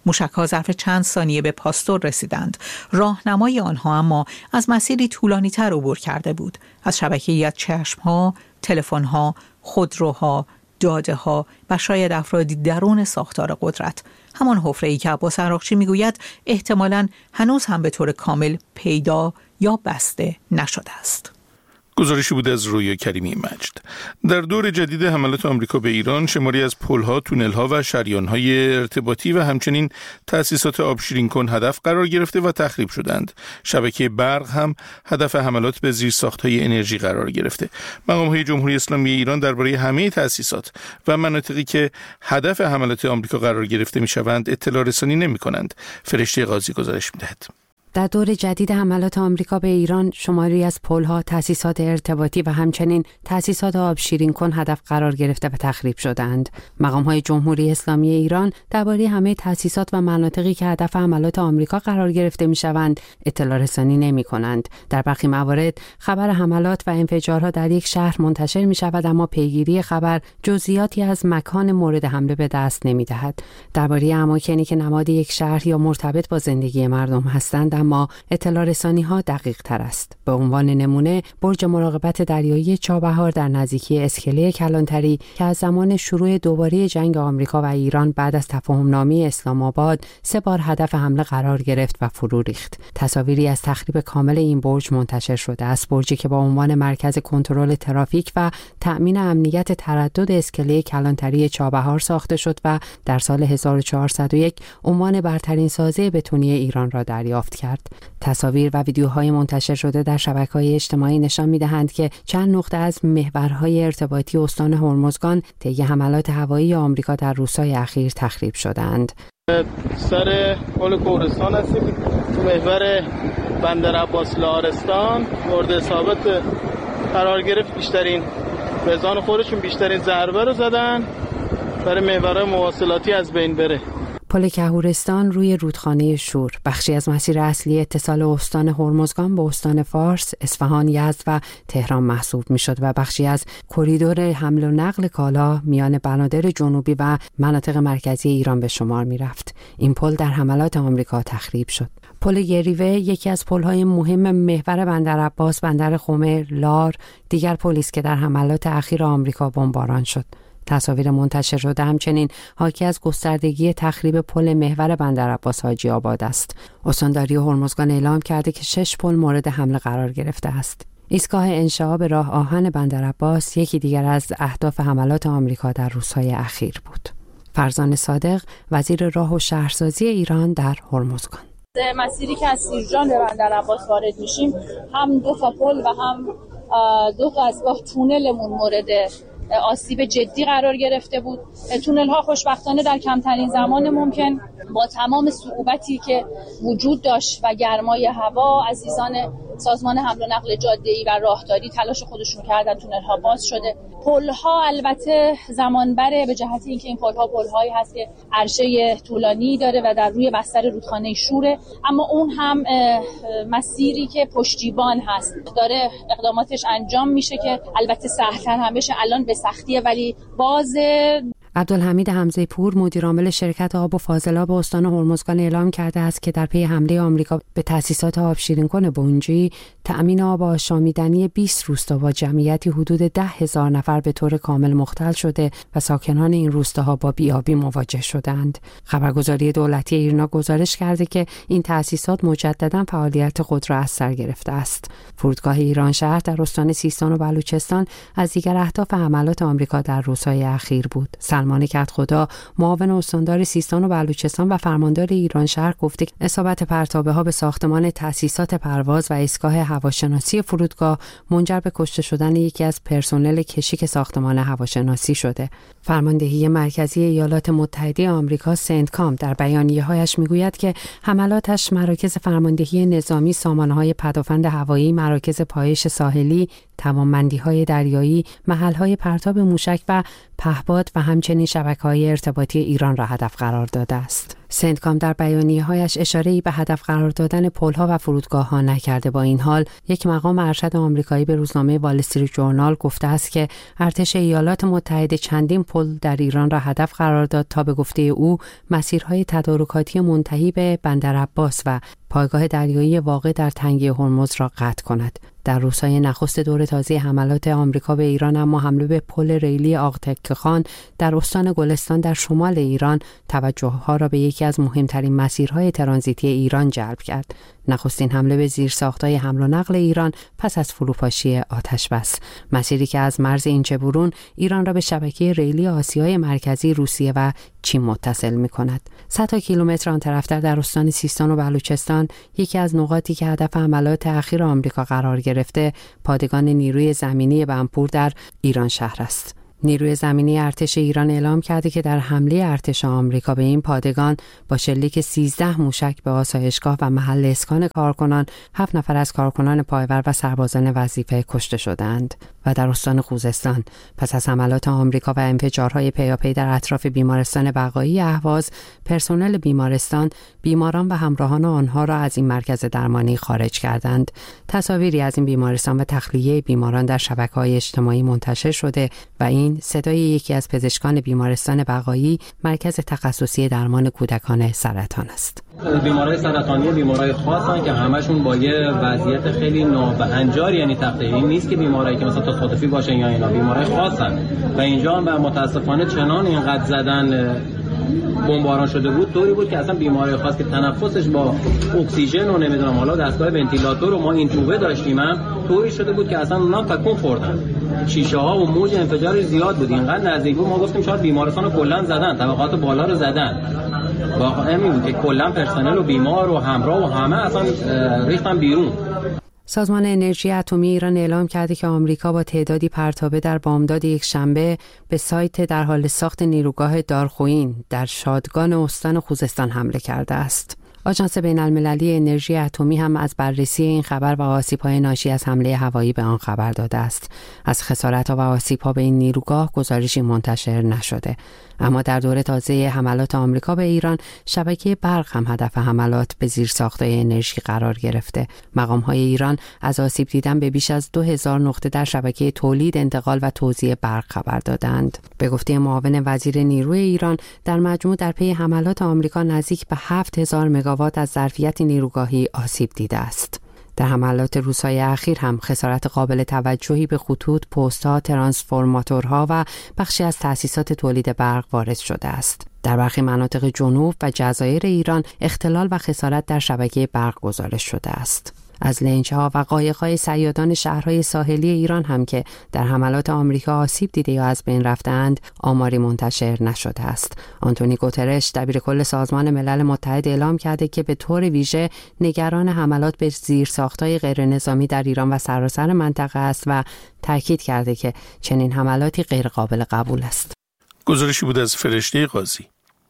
موشک‌ها ظرف چند ثانیه به پاستور رسیدند. راهنمای آنها اما از مسیری طولانی‌تر عبور کرده بود. از شبکه‌ای از چشم‌ها، تلفن‌ها، خودروها، داده‌ها و شاید افرادی درون ساختار قدرت. همان حفره‌ای که عباس عراقچی میگوید احتمالاً هنوز هم به طور کامل پیدا یا بسته نشده است. گزارشی بود از رویا کریمی مجد. در دور جدید حملات آمریکا به ایران، شماری از پل‌ها، تونل‌ها و شریان‌های ارتباطی و همچنین تأسیسات آبشیرین کن هدف قرار گرفته و تخریب شدند. شبکه برق هم هدف حملات به زیرساخت‌های انرژی قرار گرفته. مقام‌های جمهوری اسلامی ایران درباره همه تأسیسات و مناطقی که هدف حملات آمریکا قرار گرفته می‌شوند اطلاع رسانی نمی‌کنند. فرشته قاضی گزارش می‌دهد. در دور جدید حملات آمریکا به ایران، شماری از پل‌ها، تأسیسات ارتباطی و همچنین تأسیسات آبشیرین کن هدف قرار گرفته و تخریب شدند. مقام‌های جمهوری اسلامی ایران درباره همه تأسیسات و مناطقی که هدف حملات آمریکا قرار گرفته می‌شوند اطلاع رسانی نمی‌کنند. در برخی موارد خبر حملات و انفجارها در یک شهر منتشر می‌شود، اما پیگیری خبر جزئیاتی از مکان مورد حمله به دست نمی‌دهد. درباره اماکنی که نماد یک شهر یا مرتبط با زندگی مردم هستند اما اطلاع رسانی ها دقیق تر است. به عنوان نمونه برج مراقبت دریایی چابهار در نزدیکی اسکله کلانتری که از زمان شروع دوباره جنگ آمریکا و ایران بعد از تفاهم نامه اسلام آباد سه بار هدف حمله قرار گرفت و فرو ریخت. تصاویری از تخریب کامل این برج منتشر شده است. برجی که با عنوان مرکز کنترل ترافیک و تأمین امنیت تردد اسکله کلانتری چابهار ساخته شد و در سال هزار و چهارصد و یک عنوان برترین سازه بتونی ایران را دریافت کرد. تصاویر و ویدیوهای منتشر شده در شبکه‌های اجتماعی نشان می‌دهند که چند نقطه از محورهای ارتباطی استان هرمزگان طی حملات هوایی آمریکا در روزهای اخیر تخریب شدند. سر پل کوهستان هستیم تو محور بندر عباس لارستان مورد اصابت قرار گرفت. بیشترین بزان خودشون بیشترین ضربه رو زدن برای محورهای مواصلاتی از بین بره. پل کهورستان روی رودخانه شور بخشی از مسیر اصلی اتصال استان هرمزگان با استان فارس، اصفهان، یزد و تهران محسوب میشد و بخشی از کریدور حمل و نقل کالا میان بنادر جنوبی و مناطق مرکزی ایران به شمار می رفت. این پل در حملات آمریکا تخریب شد. پل گریوه یکی از پل‌های مهم محور بندر عباس، بندر خمر، لار، دیگر پلی است که در حملات اخیر آمریکا بمباران شد. تصاویر منتشر شده همچنین حاکی از گستردگی تخریب پل محور بندر عباس حاجی آباد است. استانداری هرمزگان اعلام کرده که شش پل مورد حمله قرار گرفته است. ایستگاه انشعاب راه آهن بندر عباس یکی دیگر از اهداف حملات آمریکا در روزهای اخیر بود. فرزان صادق، وزیر راه و شهرسازی ایران در هرمزگان: مسیری که از سیرجان به بندر عباس وارد میشیم هم دو تا پل و هم دو تا از راه تونلمون مورد آسیب جدی قرار گرفته بود. تونل ها خوشبختانه در کمترین زمان ممکن با تمام صعوبتی که وجود داشت و گرمای هوا، عزیزان سازمان حمل و نقل جاده‌ای و راهداری تلاش خودشون کردن، تونل ها باز شده. پل ها البته زمان بره به جهت اینکه این پل ها پل هایی هست که عرشه طولانی داره و در روی بستر رودخانه شوره، اما اون هم مسیری که پشتیبان هست داره اقداماتش انجام میشه که البته سهل‌تر هم بشه. الان به سختیه ولی باز. عبدالحمید حمزه پور، مدیر عامل شرکت آب و فاضلاب استان هرمزگان اعلام کرده است که در پی حمله آمریکا به تأسیسات آبشیرین کن بونجی، تأمین آب آشامیدنی بیست روستا با جمعیتی حدود ده هزار نفر به طور کامل مختل شده و ساکنان این روستاها با بیابی مواجه شدند. خبرگزاری دولتی ایرنا گزارش کرده که این تأسیسات مجددا فعالیت خود را از سر گرفته است. فرودگاه ایران شهر در استان سیستان و بلوچستان از دیگر اهداف حملات آمریکا در روزهای اخیر بود. سلمان کدخدا، معاون استاندار سیستان و بلوچستان و فرماندار ایران شهر، گفته که اصابت پرتابه ها به ساختمان تأسیسات پرواز و ایستگاه هواشناسی فرودگاه منجر به کشته شدن یکی از پرسنل کشیک ساختمان هواشناسی شده. فرماندهی مرکزی ایالات متحده آمریکا سنتکام در بیانیه‌هایش میگوید که حملاتش مراکز فرماندهی نظامی، سامانه‌های پدافند هوایی، مراکز پایش ساحلی، توانمندی‌های دریایی، محل‌های پرتاب موشک و پهپاد و همچنین شبکه‌های ارتباطی ایران را هدف قرار داده است. سنتکام در بیانیه‌هایش اشاره‌ای به هدف قرار دادن پل‌ها و فرودگاه‌ها نکرده. با این حال یک مقام ارشد آمریکایی به روزنامه وال استریت جورنال گفته است که ارتش ایالات متحده چندین پل در ایران را هدف قرار داد تا به گفته او مسیرهای تدارکاتی منتهی به بندر عباس و پایگاه دریایی واقع در تنگه هرمز را قطع کند. در روزهای نخست دور تازه حملات آمریکا به ایران اما حمله به پل ریلی آق تکه خان در استان گلستان در شمال ایران توجه‌ها را به یکی از مهمترین مسیرهای ترانزیتی ایران جلب کرد. نخستین حمله به زیرساخت‌های حمل و نقل ایران پس از فروپاشی آتش‌بس، مسیری که از مرز اینچه‌برون ایران را به شبکه ریلی آسیای مرکزی، روسیه و چین متصل می‌کند. صد تا کیلومتر آن طرفتر در استان سیستان و بلوچستان، یکی از نقاطی که هدف حملات اخیر آمریکا قرار گرفته، پادگان نیروی زمینی بنپور در ایران شهر است. نیروی زمینی ارتش ایران اعلام کرده که در حمله ارتش آمریکا به این پادگان با شلیک سیزده موشک به آسایشگاه و محل اسکان کارکنان، هفت نفر از کارکنان پایور و سربازان وظیفه کشته شدند. و در استان خوزستان پس از حملات آمریکا و انفجارهای پیاپی در اطراف بیمارستان بقایی اهواز، پرسنل بیمارستان بیماران و همراهان آنها را از این مرکز درمانی خارج کردند. تصاویری از این بیمارستان و تخلیه بیماران در شبکه‌های اجتماعی منتشر شده و این صدای یکی از پزشکان بیمارستان بقایی، مرکز تخصصی درمان کودکان سرطان است. بیمارای سرطانی بیمارای خاصن که همشون با یه وضعیت خیلی نابهنجار، یعنی تخلیه‌ای نیست که بیمارایی که مثلا تصادفی باشن یا اینا، بیمارای خاصن و اینجا هم متاسفانه چنان اینقدر زدن بمباران شده بود، طوری بود که اصلا بیماری خاص که تنفسش با اکسیژن و نمیدونم حالا دستگاه ونتیلاتور و ما این توبه داشتیم هم طوری شده بود که اصلا اونا تکون خوردن. شیشه ها و موج انفجارش زیاد بود، اینقدر نزدیک بود ما گفتیم شاید بیمارستان رو کلا زدن، طبقات بالا رو زدن. واقعا همین بود که کلا پرسنل و بیمار و همراه و همه اصلا ریختن بیرون. سازمان انرژی اتمی ایران اعلام کرده که آمریکا با تعدادی پرتابه در بامداد یک شنبه به سایت در حال ساخت نیروگاه دارخوئین در شادگان استان خوزستان حمله کرده است. آژانس بین‌المللی انرژی اتمی هم از بررسی این خبر و آسیب‌های ناشی از حمله هوایی به آن خبر داده است. از خسارت‌ها و آسیب‌ها به این نیروگاه گزارشی منتشر نشده. اما در دوره تازه حملات آمریکا به ایران، شبکه برق هم هدف حملات به زیرساخت‌های انرژی قرار گرفته. مقام‌های ایران از آسیب دیدن به بیش از دو هزار نقطه در شبکه تولید، انتقال و توزیع برق خبر دادند. به گفته معاون وزیر نیروی ایران، در مجموع در پی حملات آمریکا نزدیک به هفت هزار مگاوات از ظرفیت نیروگاهی آسیب دیده است. در حملات روزهای اخیر هم خسارت قابل توجهی به خطوط، پست‌ها، ترانسفورماتورها و بخشی از تأسیسات تولید برق وارد شده است. در برخی مناطق جنوب و جزایر ایران اختلال و خسارت در شبکه برق گزارش شده است. از لنج‌ها و قایق‌های صیادان شهرهای ساحلی ایران هم که در حملات آمریکا آسیب دیده یا از بین رفتند، آماری منتشر نشده است. آنتونی گوترش دبیرکل سازمان ملل متحد اعلام کرده که به طور ویژه نگران حملات به زیرساخت‌های غیرنظامی در ایران و سراسر منطقه است و تاکید کرده که چنین حملاتی غیر قابل قبول است. گزارشی بود از فرشته قاضی.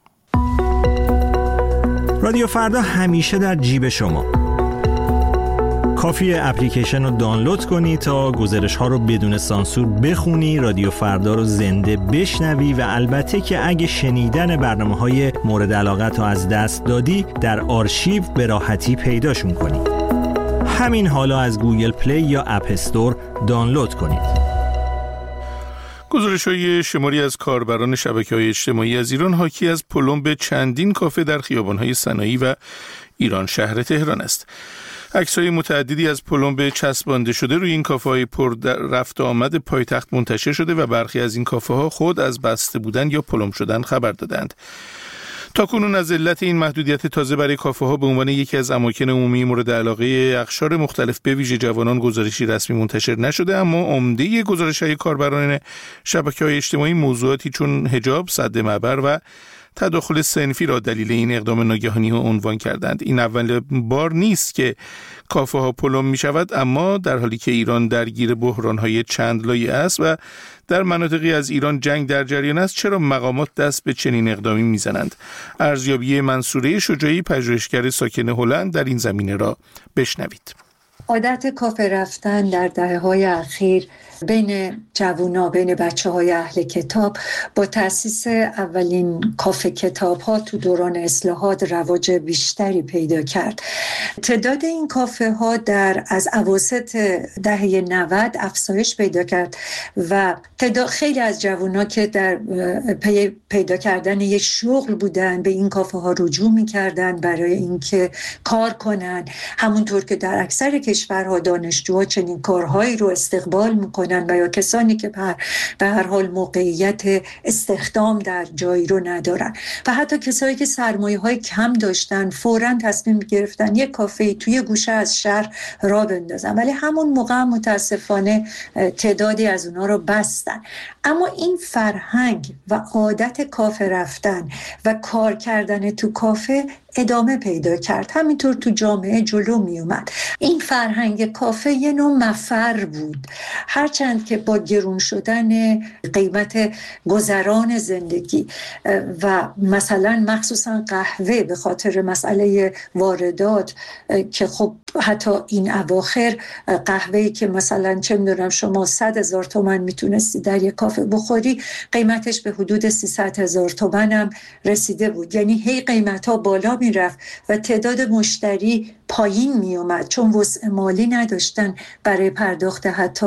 رادیو فردا همیشه در جیب شما. کافیه اپلیکیشن رو دانلود کنی تا گزارش ها رو بدون سانسور بخونی، رادیو فردا رو زنده بشنوی و البته که اگه شنیدن برنامه های مورد علاقت رو از دست دادی، در آرشیو به راحتی پیداشون کنی. همین حالا از گوگل پلی یا اپ استور دانلود کنید. گزارش‌های شماری از کاربران شبکه‌های اجتماعی از ایران حاکی از پلمب چندین کافه در خیابان‌های صنایع و ایران شهر تهران است. عکس‌های متعددی از پلمب چسبانده شده روی این کافه‌های پر رفت و آمد پایتخت منتشر شده و برخی از این کافه‌ها خود از بسته بودن یا پلم شدن خبر دادند. تاکنون از علت این محدودیت تازه برای کافه‌ها به عنوان یکی از اماکن عمومی مورد علاقه اقشار مختلف به ویژه جوانان گزارشی رسمی منتشر نشده، اما عمده گزارش‌های کاربران شبکه‌های اجتماعی موضوعاتی چون حجاب، سد معبر و تداخل صنفی را دلیل این اقدام ناگهانی ها عنوان کردند. این اول بار نیست که کافه ها پلم می شود، اما در حالی که ایران درگیر بحران های چند لایه است و در مناطقی از ایران جنگ در جریان است، چرا مقامات دست به چنین اقدامی می زنند؟ ارزیابی منصوره شجاعی، پژوهشگر ساکن هلند، در این زمینه را بشنوید. عادت کافه رفتن در دهه‌های اخیر بین جوونا، بین بچه های اهل کتاب با تأسیس اولین کافه کتاب ها تو دوران اصلاحات رواج بیشتری پیدا کرد. تعداد این کافه ها در از اواسط دهه نود افزایش پیدا کرد و تعداد خیلی از جوونا که در پی پیدا کردن یک شغل بودن به این کافه ها رجوع می‌کردن برای اینکه کار کنن، همونطور که در اکثر کشورها دانشجوها چنین کارهایی رو استقبال می‌کنن و یا کسانی که به هر حال موقعیت استخدام در جایی رو ندارن و حتی کسایی که سرمایه‌های کم داشتن فوراً تصمیم گرفتن یک کافه توی گوشه از شهر را بندازن، ولی همون موقع متاسفانه تعدادی از اونها رو بستن. اما این فرهنگ و عادت کافه رفتن و کار کردن تو کافه ادامه پیدا کرد، همینطور تو جامعه جلو می اومد. این فرهنگ کافه یه نوع مفر بود، هرچند که با گرون شدن قیمت گذران زندگی و مثلا مخصوصا قهوه به خاطر مسئله واردات که خب حتی این اواخر قهوه‌ای که مثلا چه می‌دونم شما صد هزار تومان میتونستی در یک کافه بخوری قیمتش به حدود سیصد هزار تومان هم رسیده بود، یعنی هی قیمت‌ها بالا میرفت و تعداد مشتری پایین می اومد چون وسع مالی نداشتن برای پرداخت حتی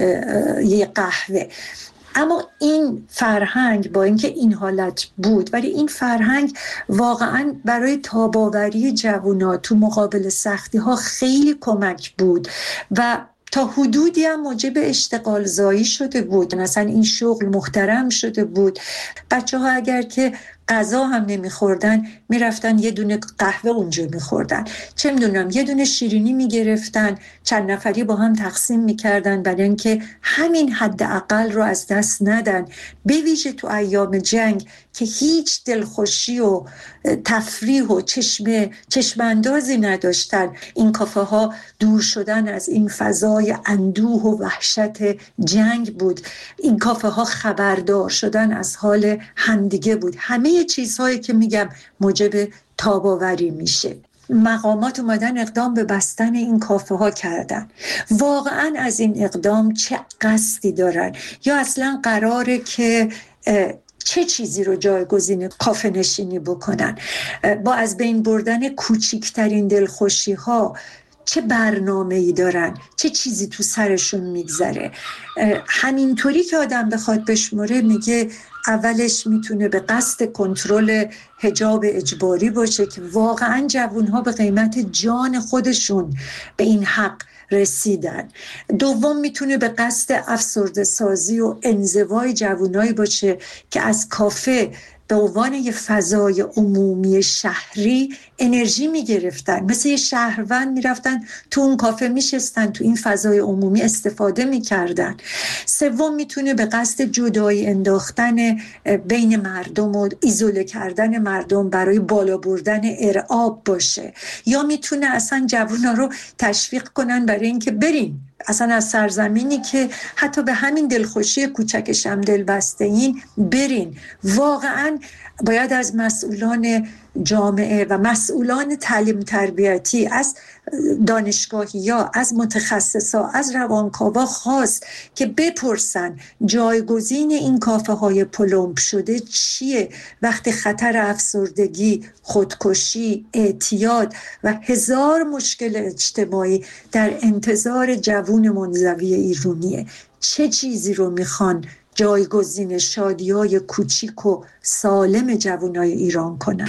یه قهوه. اما این فرهنگ با اینکه این حالت بود، ولی این فرهنگ واقعا برای تاب‌آوری جوونا تو مقابل سختی ها خیلی کمک بود و تا حدودی هم موجب اشتغال زایی شده بود. مثلا این شغل محترم شده بود. بچه ها اگر که غذا هم نمیخوردن میرفتن یه دونه قهوه اونجا میخوردن، چه میدونم یه دونه شیرینی میگرفتن چند نفری با هم تقسیم میکردن برای اینکه همین حداقل رو از دست ندن، به ویژه تو ایام جنگ که هیچ دلخوشی و تفریح و چشم چشماندازی نداشتن. این کافه ها دور شدن از این فضای اندوه و وحشت جنگ بود، این کافه ها خبردار شدن از حال همدیگه بود. همه چیزهایی که میگم موجب تاب‌آوری میشه. مقامات اومدن اقدام به بستن این کافه ها کردن. واقعا از این اقدام چه قصدی دارن؟ یا اصلا قراره که چه چیزی رو جایگزین کافه نشینی بکنن؟ با از بین بردن کوچکترین دلخوشی ها چه برنامه‌ای دارن؟ چه چیزی تو سرشون میگذره؟ همینطوری که آدم بخواد بشمره میگه اولش میتونه به قصد کنترل حجاب اجباری باشه که واقعا جوانها به قیمت جان خودشون به این حق رسیدن. دوم میتونه به قصد افسرده سازی و انزوای جوانایی باشه که از کافه به عنوان یه فضای عمومی شهری انرژی میگرفتن، مثل یه شهروند میرفتن تو اون کافه میشستن، تو این فضای عمومی استفاده میکردن. سوم میتونه به قصد جدایی انداختن بین مردم و ایزوله کردن مردم برای بالا بردن ارعاب باشه، یا میتونه اصلا جوونا رو تشویق کنن برای اینکه برین اصلا از سرزمینی که حتی به همین دلخوشی کوچکش هم دل بسته این برین. واقعا باید از مسئولان جامعه و مسئولان تعلیم تربیتی، از دانشگاهی‌ها، از متخصصا، از روانکاوا خواست که بپرسن جایگزین این کافه های پلمپ شده چیه وقتی خطر افسردگی، خودکشی، اعتیاد و هزار مشکل اجتماعی در انتظار جوون منزوی ایرانیه. چه چیزی رو میخوان جایگزین شادی‌های کوچیک و سالم جوانای ایران کنن؟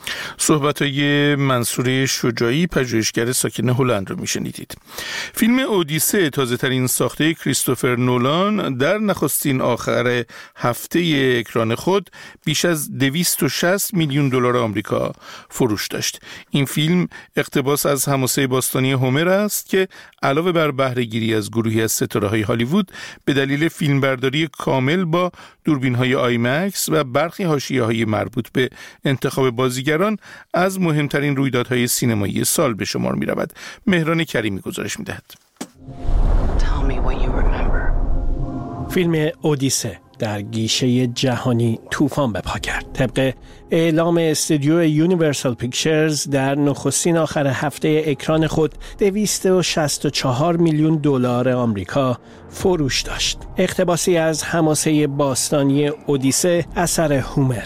صحبت‌های منصور شجاعی، پژوهشگر ساکن هلند رو میشنیدید. فیلم اودیسه، تازه‌ترین ساخته کریستوفر نولان، در نخستین آخر هفته اکران خود بیش از دویست و شصت میلیون دلار آمریکا فروش داشت. این فیلم اقتباس از حماسه باستانی هومر است که علاوه بر بهره‌گیری از گروهی از ستاره‌های هالیوود به دلیل فیلمبرداری کامل با دوربین‌های آیمکس و برخی حاشیه‌های مربوط به انتخاب بازیگران از مهمترین رویدادهای سینمایی سال به شمار می رود. مهران کریمی گزارش می دهد. فیلم اودیسه در گیشه جهانی طوفان به پا کرد. طبق اعلام استودیو یونیورسال پیکچرز در نخستین آخر هفته اکران خود دویست و شصت و چهار میلیون دلار آمریکا فروش داشت. اقتباسی از حماسه باستانی اودیسه اثر هومر.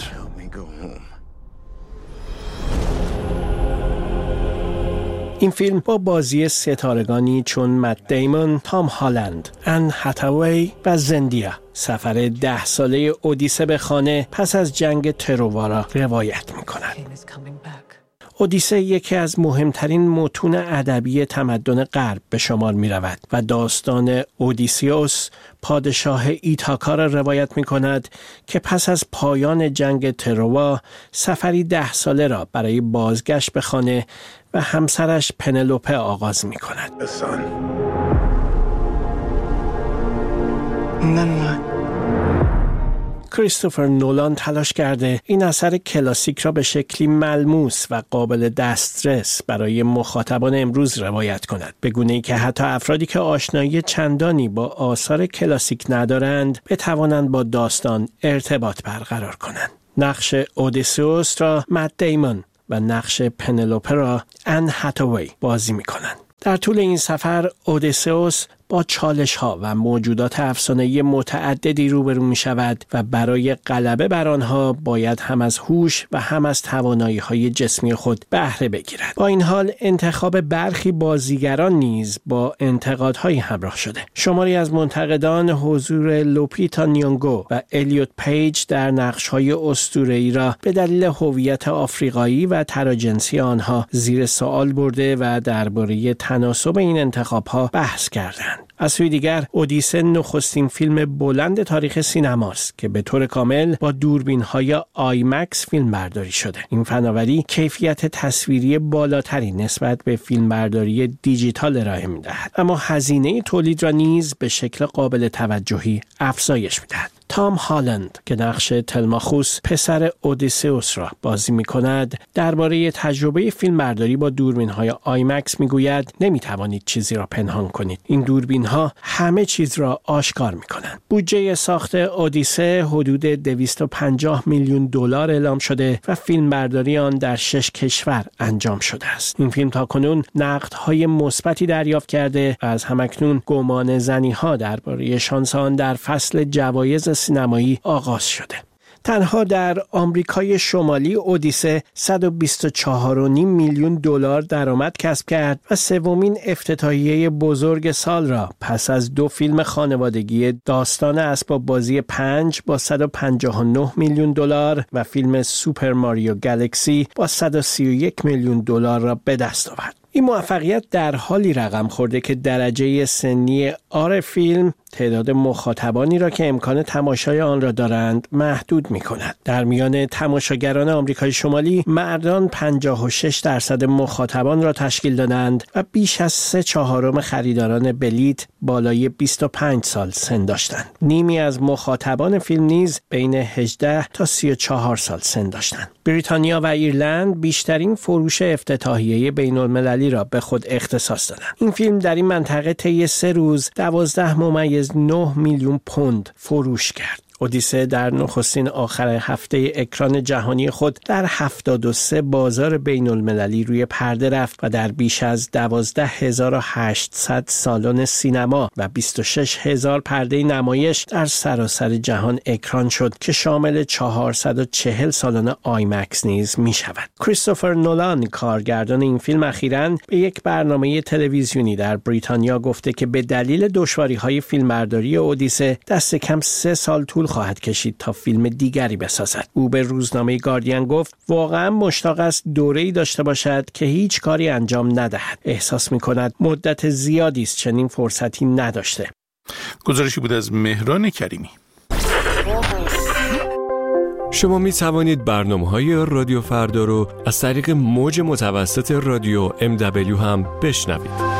این فیلم با بازی ستارگانی چون مت دیمون، تام هالند، ان هاتاوی و زندیا سفر ده ساله اودیسه به خانه پس از جنگ تروا را روایت می‌کند. اودیسه یکی از مهمترین متون ادبی تمدن غرب به شمار می رود و داستان اودیسیوس پادشاه ایتاکا را روایت می کند که پس از پایان جنگ تروا سفری ده ساله را برای بازگشت به خانه و همسرش پنلوپه آغاز می کند. کریستوفر نولان تلاش کرده این اثر کلاسیک را به شکلی ملموس و قابل دسترس برای مخاطبان امروز روایت کند، به گونه‌ای که حتی افرادی که آشنایی چندانی با آثار کلاسیک ندارند بتوانند با داستان ارتباط برقرار کنند. نقش اودیسئوس را مت دیمون و نقش پنلوپه را ان هاتاوی بازی می‌کنند. در طول این سفر اودیسئوس با چالش ها و موجودات افسانه‌ای متعددی روبرو می شود و برای غلبه بر آنها باید هم از هوش و هم از توانایی های جسمی خود بهره بگیرد. با این حال انتخاب برخی بازیگران نیز با انتقادهایی همراه شده. شماری از منتقدان حضور لوپیتا نیونگو و الیوت پیج در نقش‌های اسطوره‌ای را به دلیل هویت آفریقایی و تراجنسی آنها زیر سوال برده و درباره تناسب این انتخاب‌ها بحث کردند. از سوی دیگر اودیسه نخستین فیلم بلند تاریخ سینماست که به طور کامل با دوربین‌های آیمکس فیلم برداری شده. این فناوری کیفیت تصویری بالاتری نسبت به فیلمبرداری دیجیتال ارائه می‌دهد، اما هزینه تولید را نیز به شکل قابل توجهی افزایش می‌دهد. تام هالند که نقش تلماخوس پسر اودیسئوس را بازی می‌کند درباره تجربه فیلمبرداری با دوربین‌های آیمکس می‌گوید نمی‌توانید چیزی را پنهان کنید. این دوربین‌ها همه چیز را آشکار می‌کنند. بودجه ساخت اودیسه حدود دویست و پنجاه میلیون دلار اعلام شده و فیلمبرداری آن در شش کشور انجام شده است. این فیلم تاکنون نقدهای مثبتی دریافت کرده و از همکنون گمان زنی‌ها درباره شانس آن در فصل جوایز سینمایی آغاز شده. تنها در آمریکای شمالی اودیسه صد و بیست و چهار و نیم میلیون دلار درآمد کسب کرد و سومین افتتاحیه بزرگ سال را پس از دو فیلم خانوادگی داستان اسباب بازی پنج با صد و پنجاه و نه میلیون دلار و فیلم سوپر ماریو گالاکسی با صد و سی و یک میلیون دلار را به دست آورد. این موفقیت در حالی رقم خورده که درجه سنی آر فیلم تعداد مخاطبانی را که امکان تماشای آن را دارند محدود می کند. در میان تماشاگران آمریکای شمالی مردان پنجاه و شش درصد مخاطبان را تشکیل دادند و بیش از سه چهارم خریداران بلیت بالای بیست و پنج سال سن داشتند. نیمی از مخاطبان فیلم نیز بین هجده تا سی و چهار سال سن داشتند. بریتانیا و ایرلند بیشترین فروش افتتاحیه بین‌المللی را به خود اختصاص دادند. این فیلم در این منطقه طی سه روز دوازده ممیز نه میلیون پوند فروش کرد. اودیسه در نخستین آخر هفته اکران جهانی خود در هفتاد و سه بازار بین المللی روی پرده رفت و در بیش از دوازده هزار و هشتصد سالن سینما و بیست و شش هزار پرده نمایش در سراسر جهان اکران شد که شامل چهارصد و چهل سالن آیمکس نیز می شود. کریستوفر نولان کارگردان این فیلم اخیراً به یک برنامه تلویزیونی در بریتانیا گفته که به دلیل دشواری‌های فیلمبرداری اودیسه دست کم سه سال طول خواهد کشید تا فیلم دیگری بسازد. او به روزنامه گاردین گفت واقعا مشتاق است دوره‌ای داشته باشد که هیچ کاری انجام ندهد. احساس می‌کند مدت زیادی است چنین فرصتی نداشته. گزارشی بود از مهران کریمی. شما می توانید برنامه‌های رادیو فردا رو از طریق موج متوسط رادیو ام دبلیو هم بشنوید.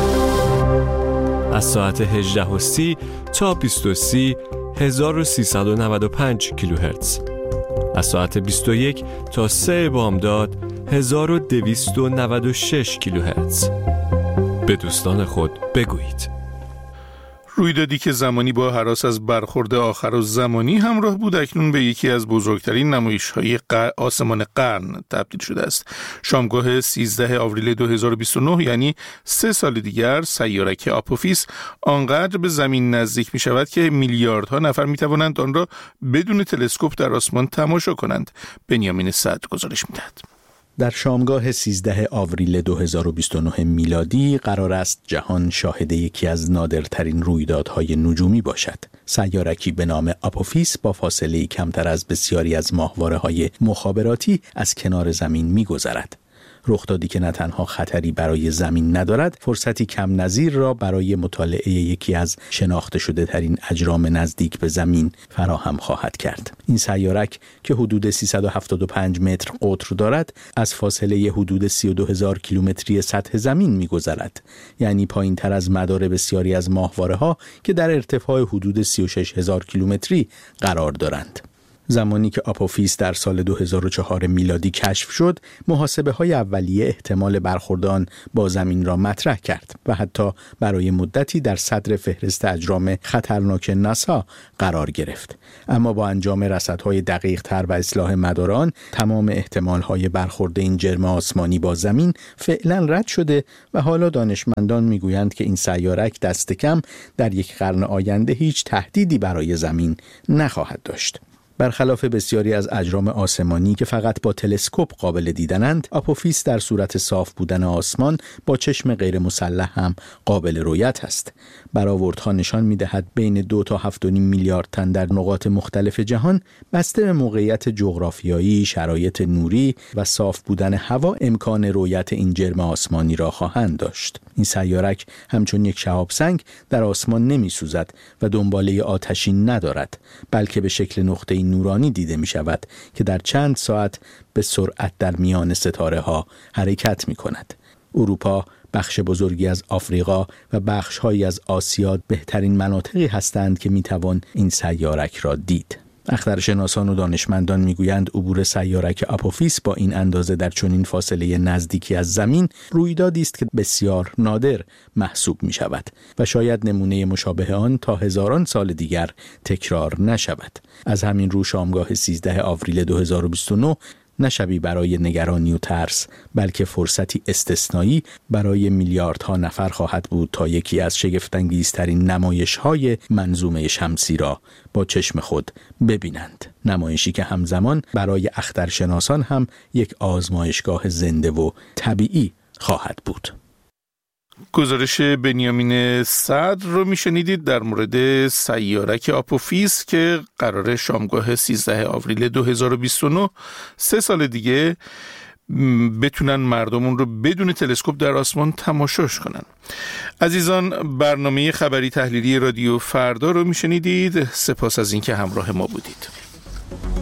از ساعت هجده و سی تا بیست و سی هزار و سیصد و نود و پنج کیلوهرتز. از ساعت بیست و یک تا سه بامداد هزار و دویست و نود و شش کیلوهرتز. به دوستان خود بگویید. رویدادی که زمانی با هراس از برخورد آخر زمانی همراه بود اکنون به یکی از بزرگترین نمایش‌های آسمان قرن تبدیل شده است. شامگاه سیزده آوریل دو هزار و بیست و نه یعنی سه سال دیگر سیارک آپوفیس آنقدر به زمین نزدیک می شود که میلیاردها نفر می توانند آن را بدون تلسکوپ در آسمان تماشا کنند. بنیامین صدر گزارش می دهد. در شامگاه سیزده آوریل دو هزار و بیست و نه میلادی قرار است جهان شاهد یکی از نادرترین رویدادهای نجومی باشد. سیارکی به نام آپوفیس با فاصله کمتر از بسیاری از ماهواره‌های مخابراتی از کنار زمین می‌گذرد. رخدادی که نه تنها خطری برای زمین ندارد، فرصتی کم نظیر را برای مطالعه یکی از شناخته شده ترین اجرام نزدیک به زمین فراهم خواهد کرد. این سیارک که حدود سیصد و هفتاد و پنج متر قطر دارد، از فاصله حدود سی و دو هزار کیلومتری سطح زمین می‌گذرد، یعنی پایین‌تر از مدار بسیاری از ماهواره‌ها که در ارتفاع حدود سی و شش هزار کیلومتری قرار دارند. زمانی که آپوفیس در سال دو هزار و چهار میلادی کشف شد، محاسبه های اولیه احتمال برخورد آن با زمین را مطرح کرد و حتی برای مدتی در صدر فهرست اجرام خطرناک ناسا قرار گرفت. اما با انجام رصدهای دقیق تر و اصلاح مدار آن، تمام احتمال های برخورد این جرم آسمانی با زمین فعلا رد شده و حالا دانشمندان میگویند که این سیارک دست کم در یک قرن آینده هیچ تهدیدی برای زمین نخواهد داشت. برخلاف بسیاری از اجرام آسمانی که فقط با تلسکوپ قابل دیدنند، آپوفیس در صورت صاف بودن آسمان با چشم غیر مسلح هم قابل رؤیت است. برآوردها نشان می‌دهد بین دو تا هفت و نیم میلیارد تن در نقاط مختلف جهان، بسته به موقعیت جغرافیایی، شرایط نوری و صاف بودن هوا، امکان رؤیت این جرم آسمانی را خواهند داشت. این سیارک همچون یک شهاب سنگ در آسمان نمی‌سوزد و دنباله آتشین ندارد، بلکه به شکل نقطه نورانی دیده می شود که در چند ساعت به سرعت در میان ستاره ها حرکت می کند. اروپا، بخش بزرگی از آفریقا و بخش هایی از آسیا بهترین مناطقی هستند که می توان این سیارک را دید. اخترشناسان و دانشمندان میگویند عبور سیارک آپوفیس با این اندازه در چنین فاصله نزدیکی از زمین رویدادی است که بسیار نادر محسوب می شود و شاید نمونه مشابه آن تا هزاران سال دیگر تکرار نشود. از همین رو شامگاه سیزده آوریل دو هزار و بیست و نه نه شبی برای نگرانی و ترس، بلکه فرصتی استثنایی برای میلیاردها نفر خواهد بود تا یکی از شگفت‌انگیزترین نمایش‌های منظومه شمسی را با چشم خود ببینند. نمایشی که همزمان برای اخترشناسان هم یک آزمایشگاه زنده و طبیعی خواهد بود. گزارش بنیامین صدر رو میشنیدید در مورد سیارک آپوفیس که قراره شامگاه سیزده آوریل دو هزار و بیست و نه سه سال دیگه بتونن مردمون رو بدون تلسکوپ در آسمان تماشاش کنن. عزیزان، برنامه خبری تحلیلی رادیو فردا رو میشنیدید. سپاس از اینکه همراه ما بودید.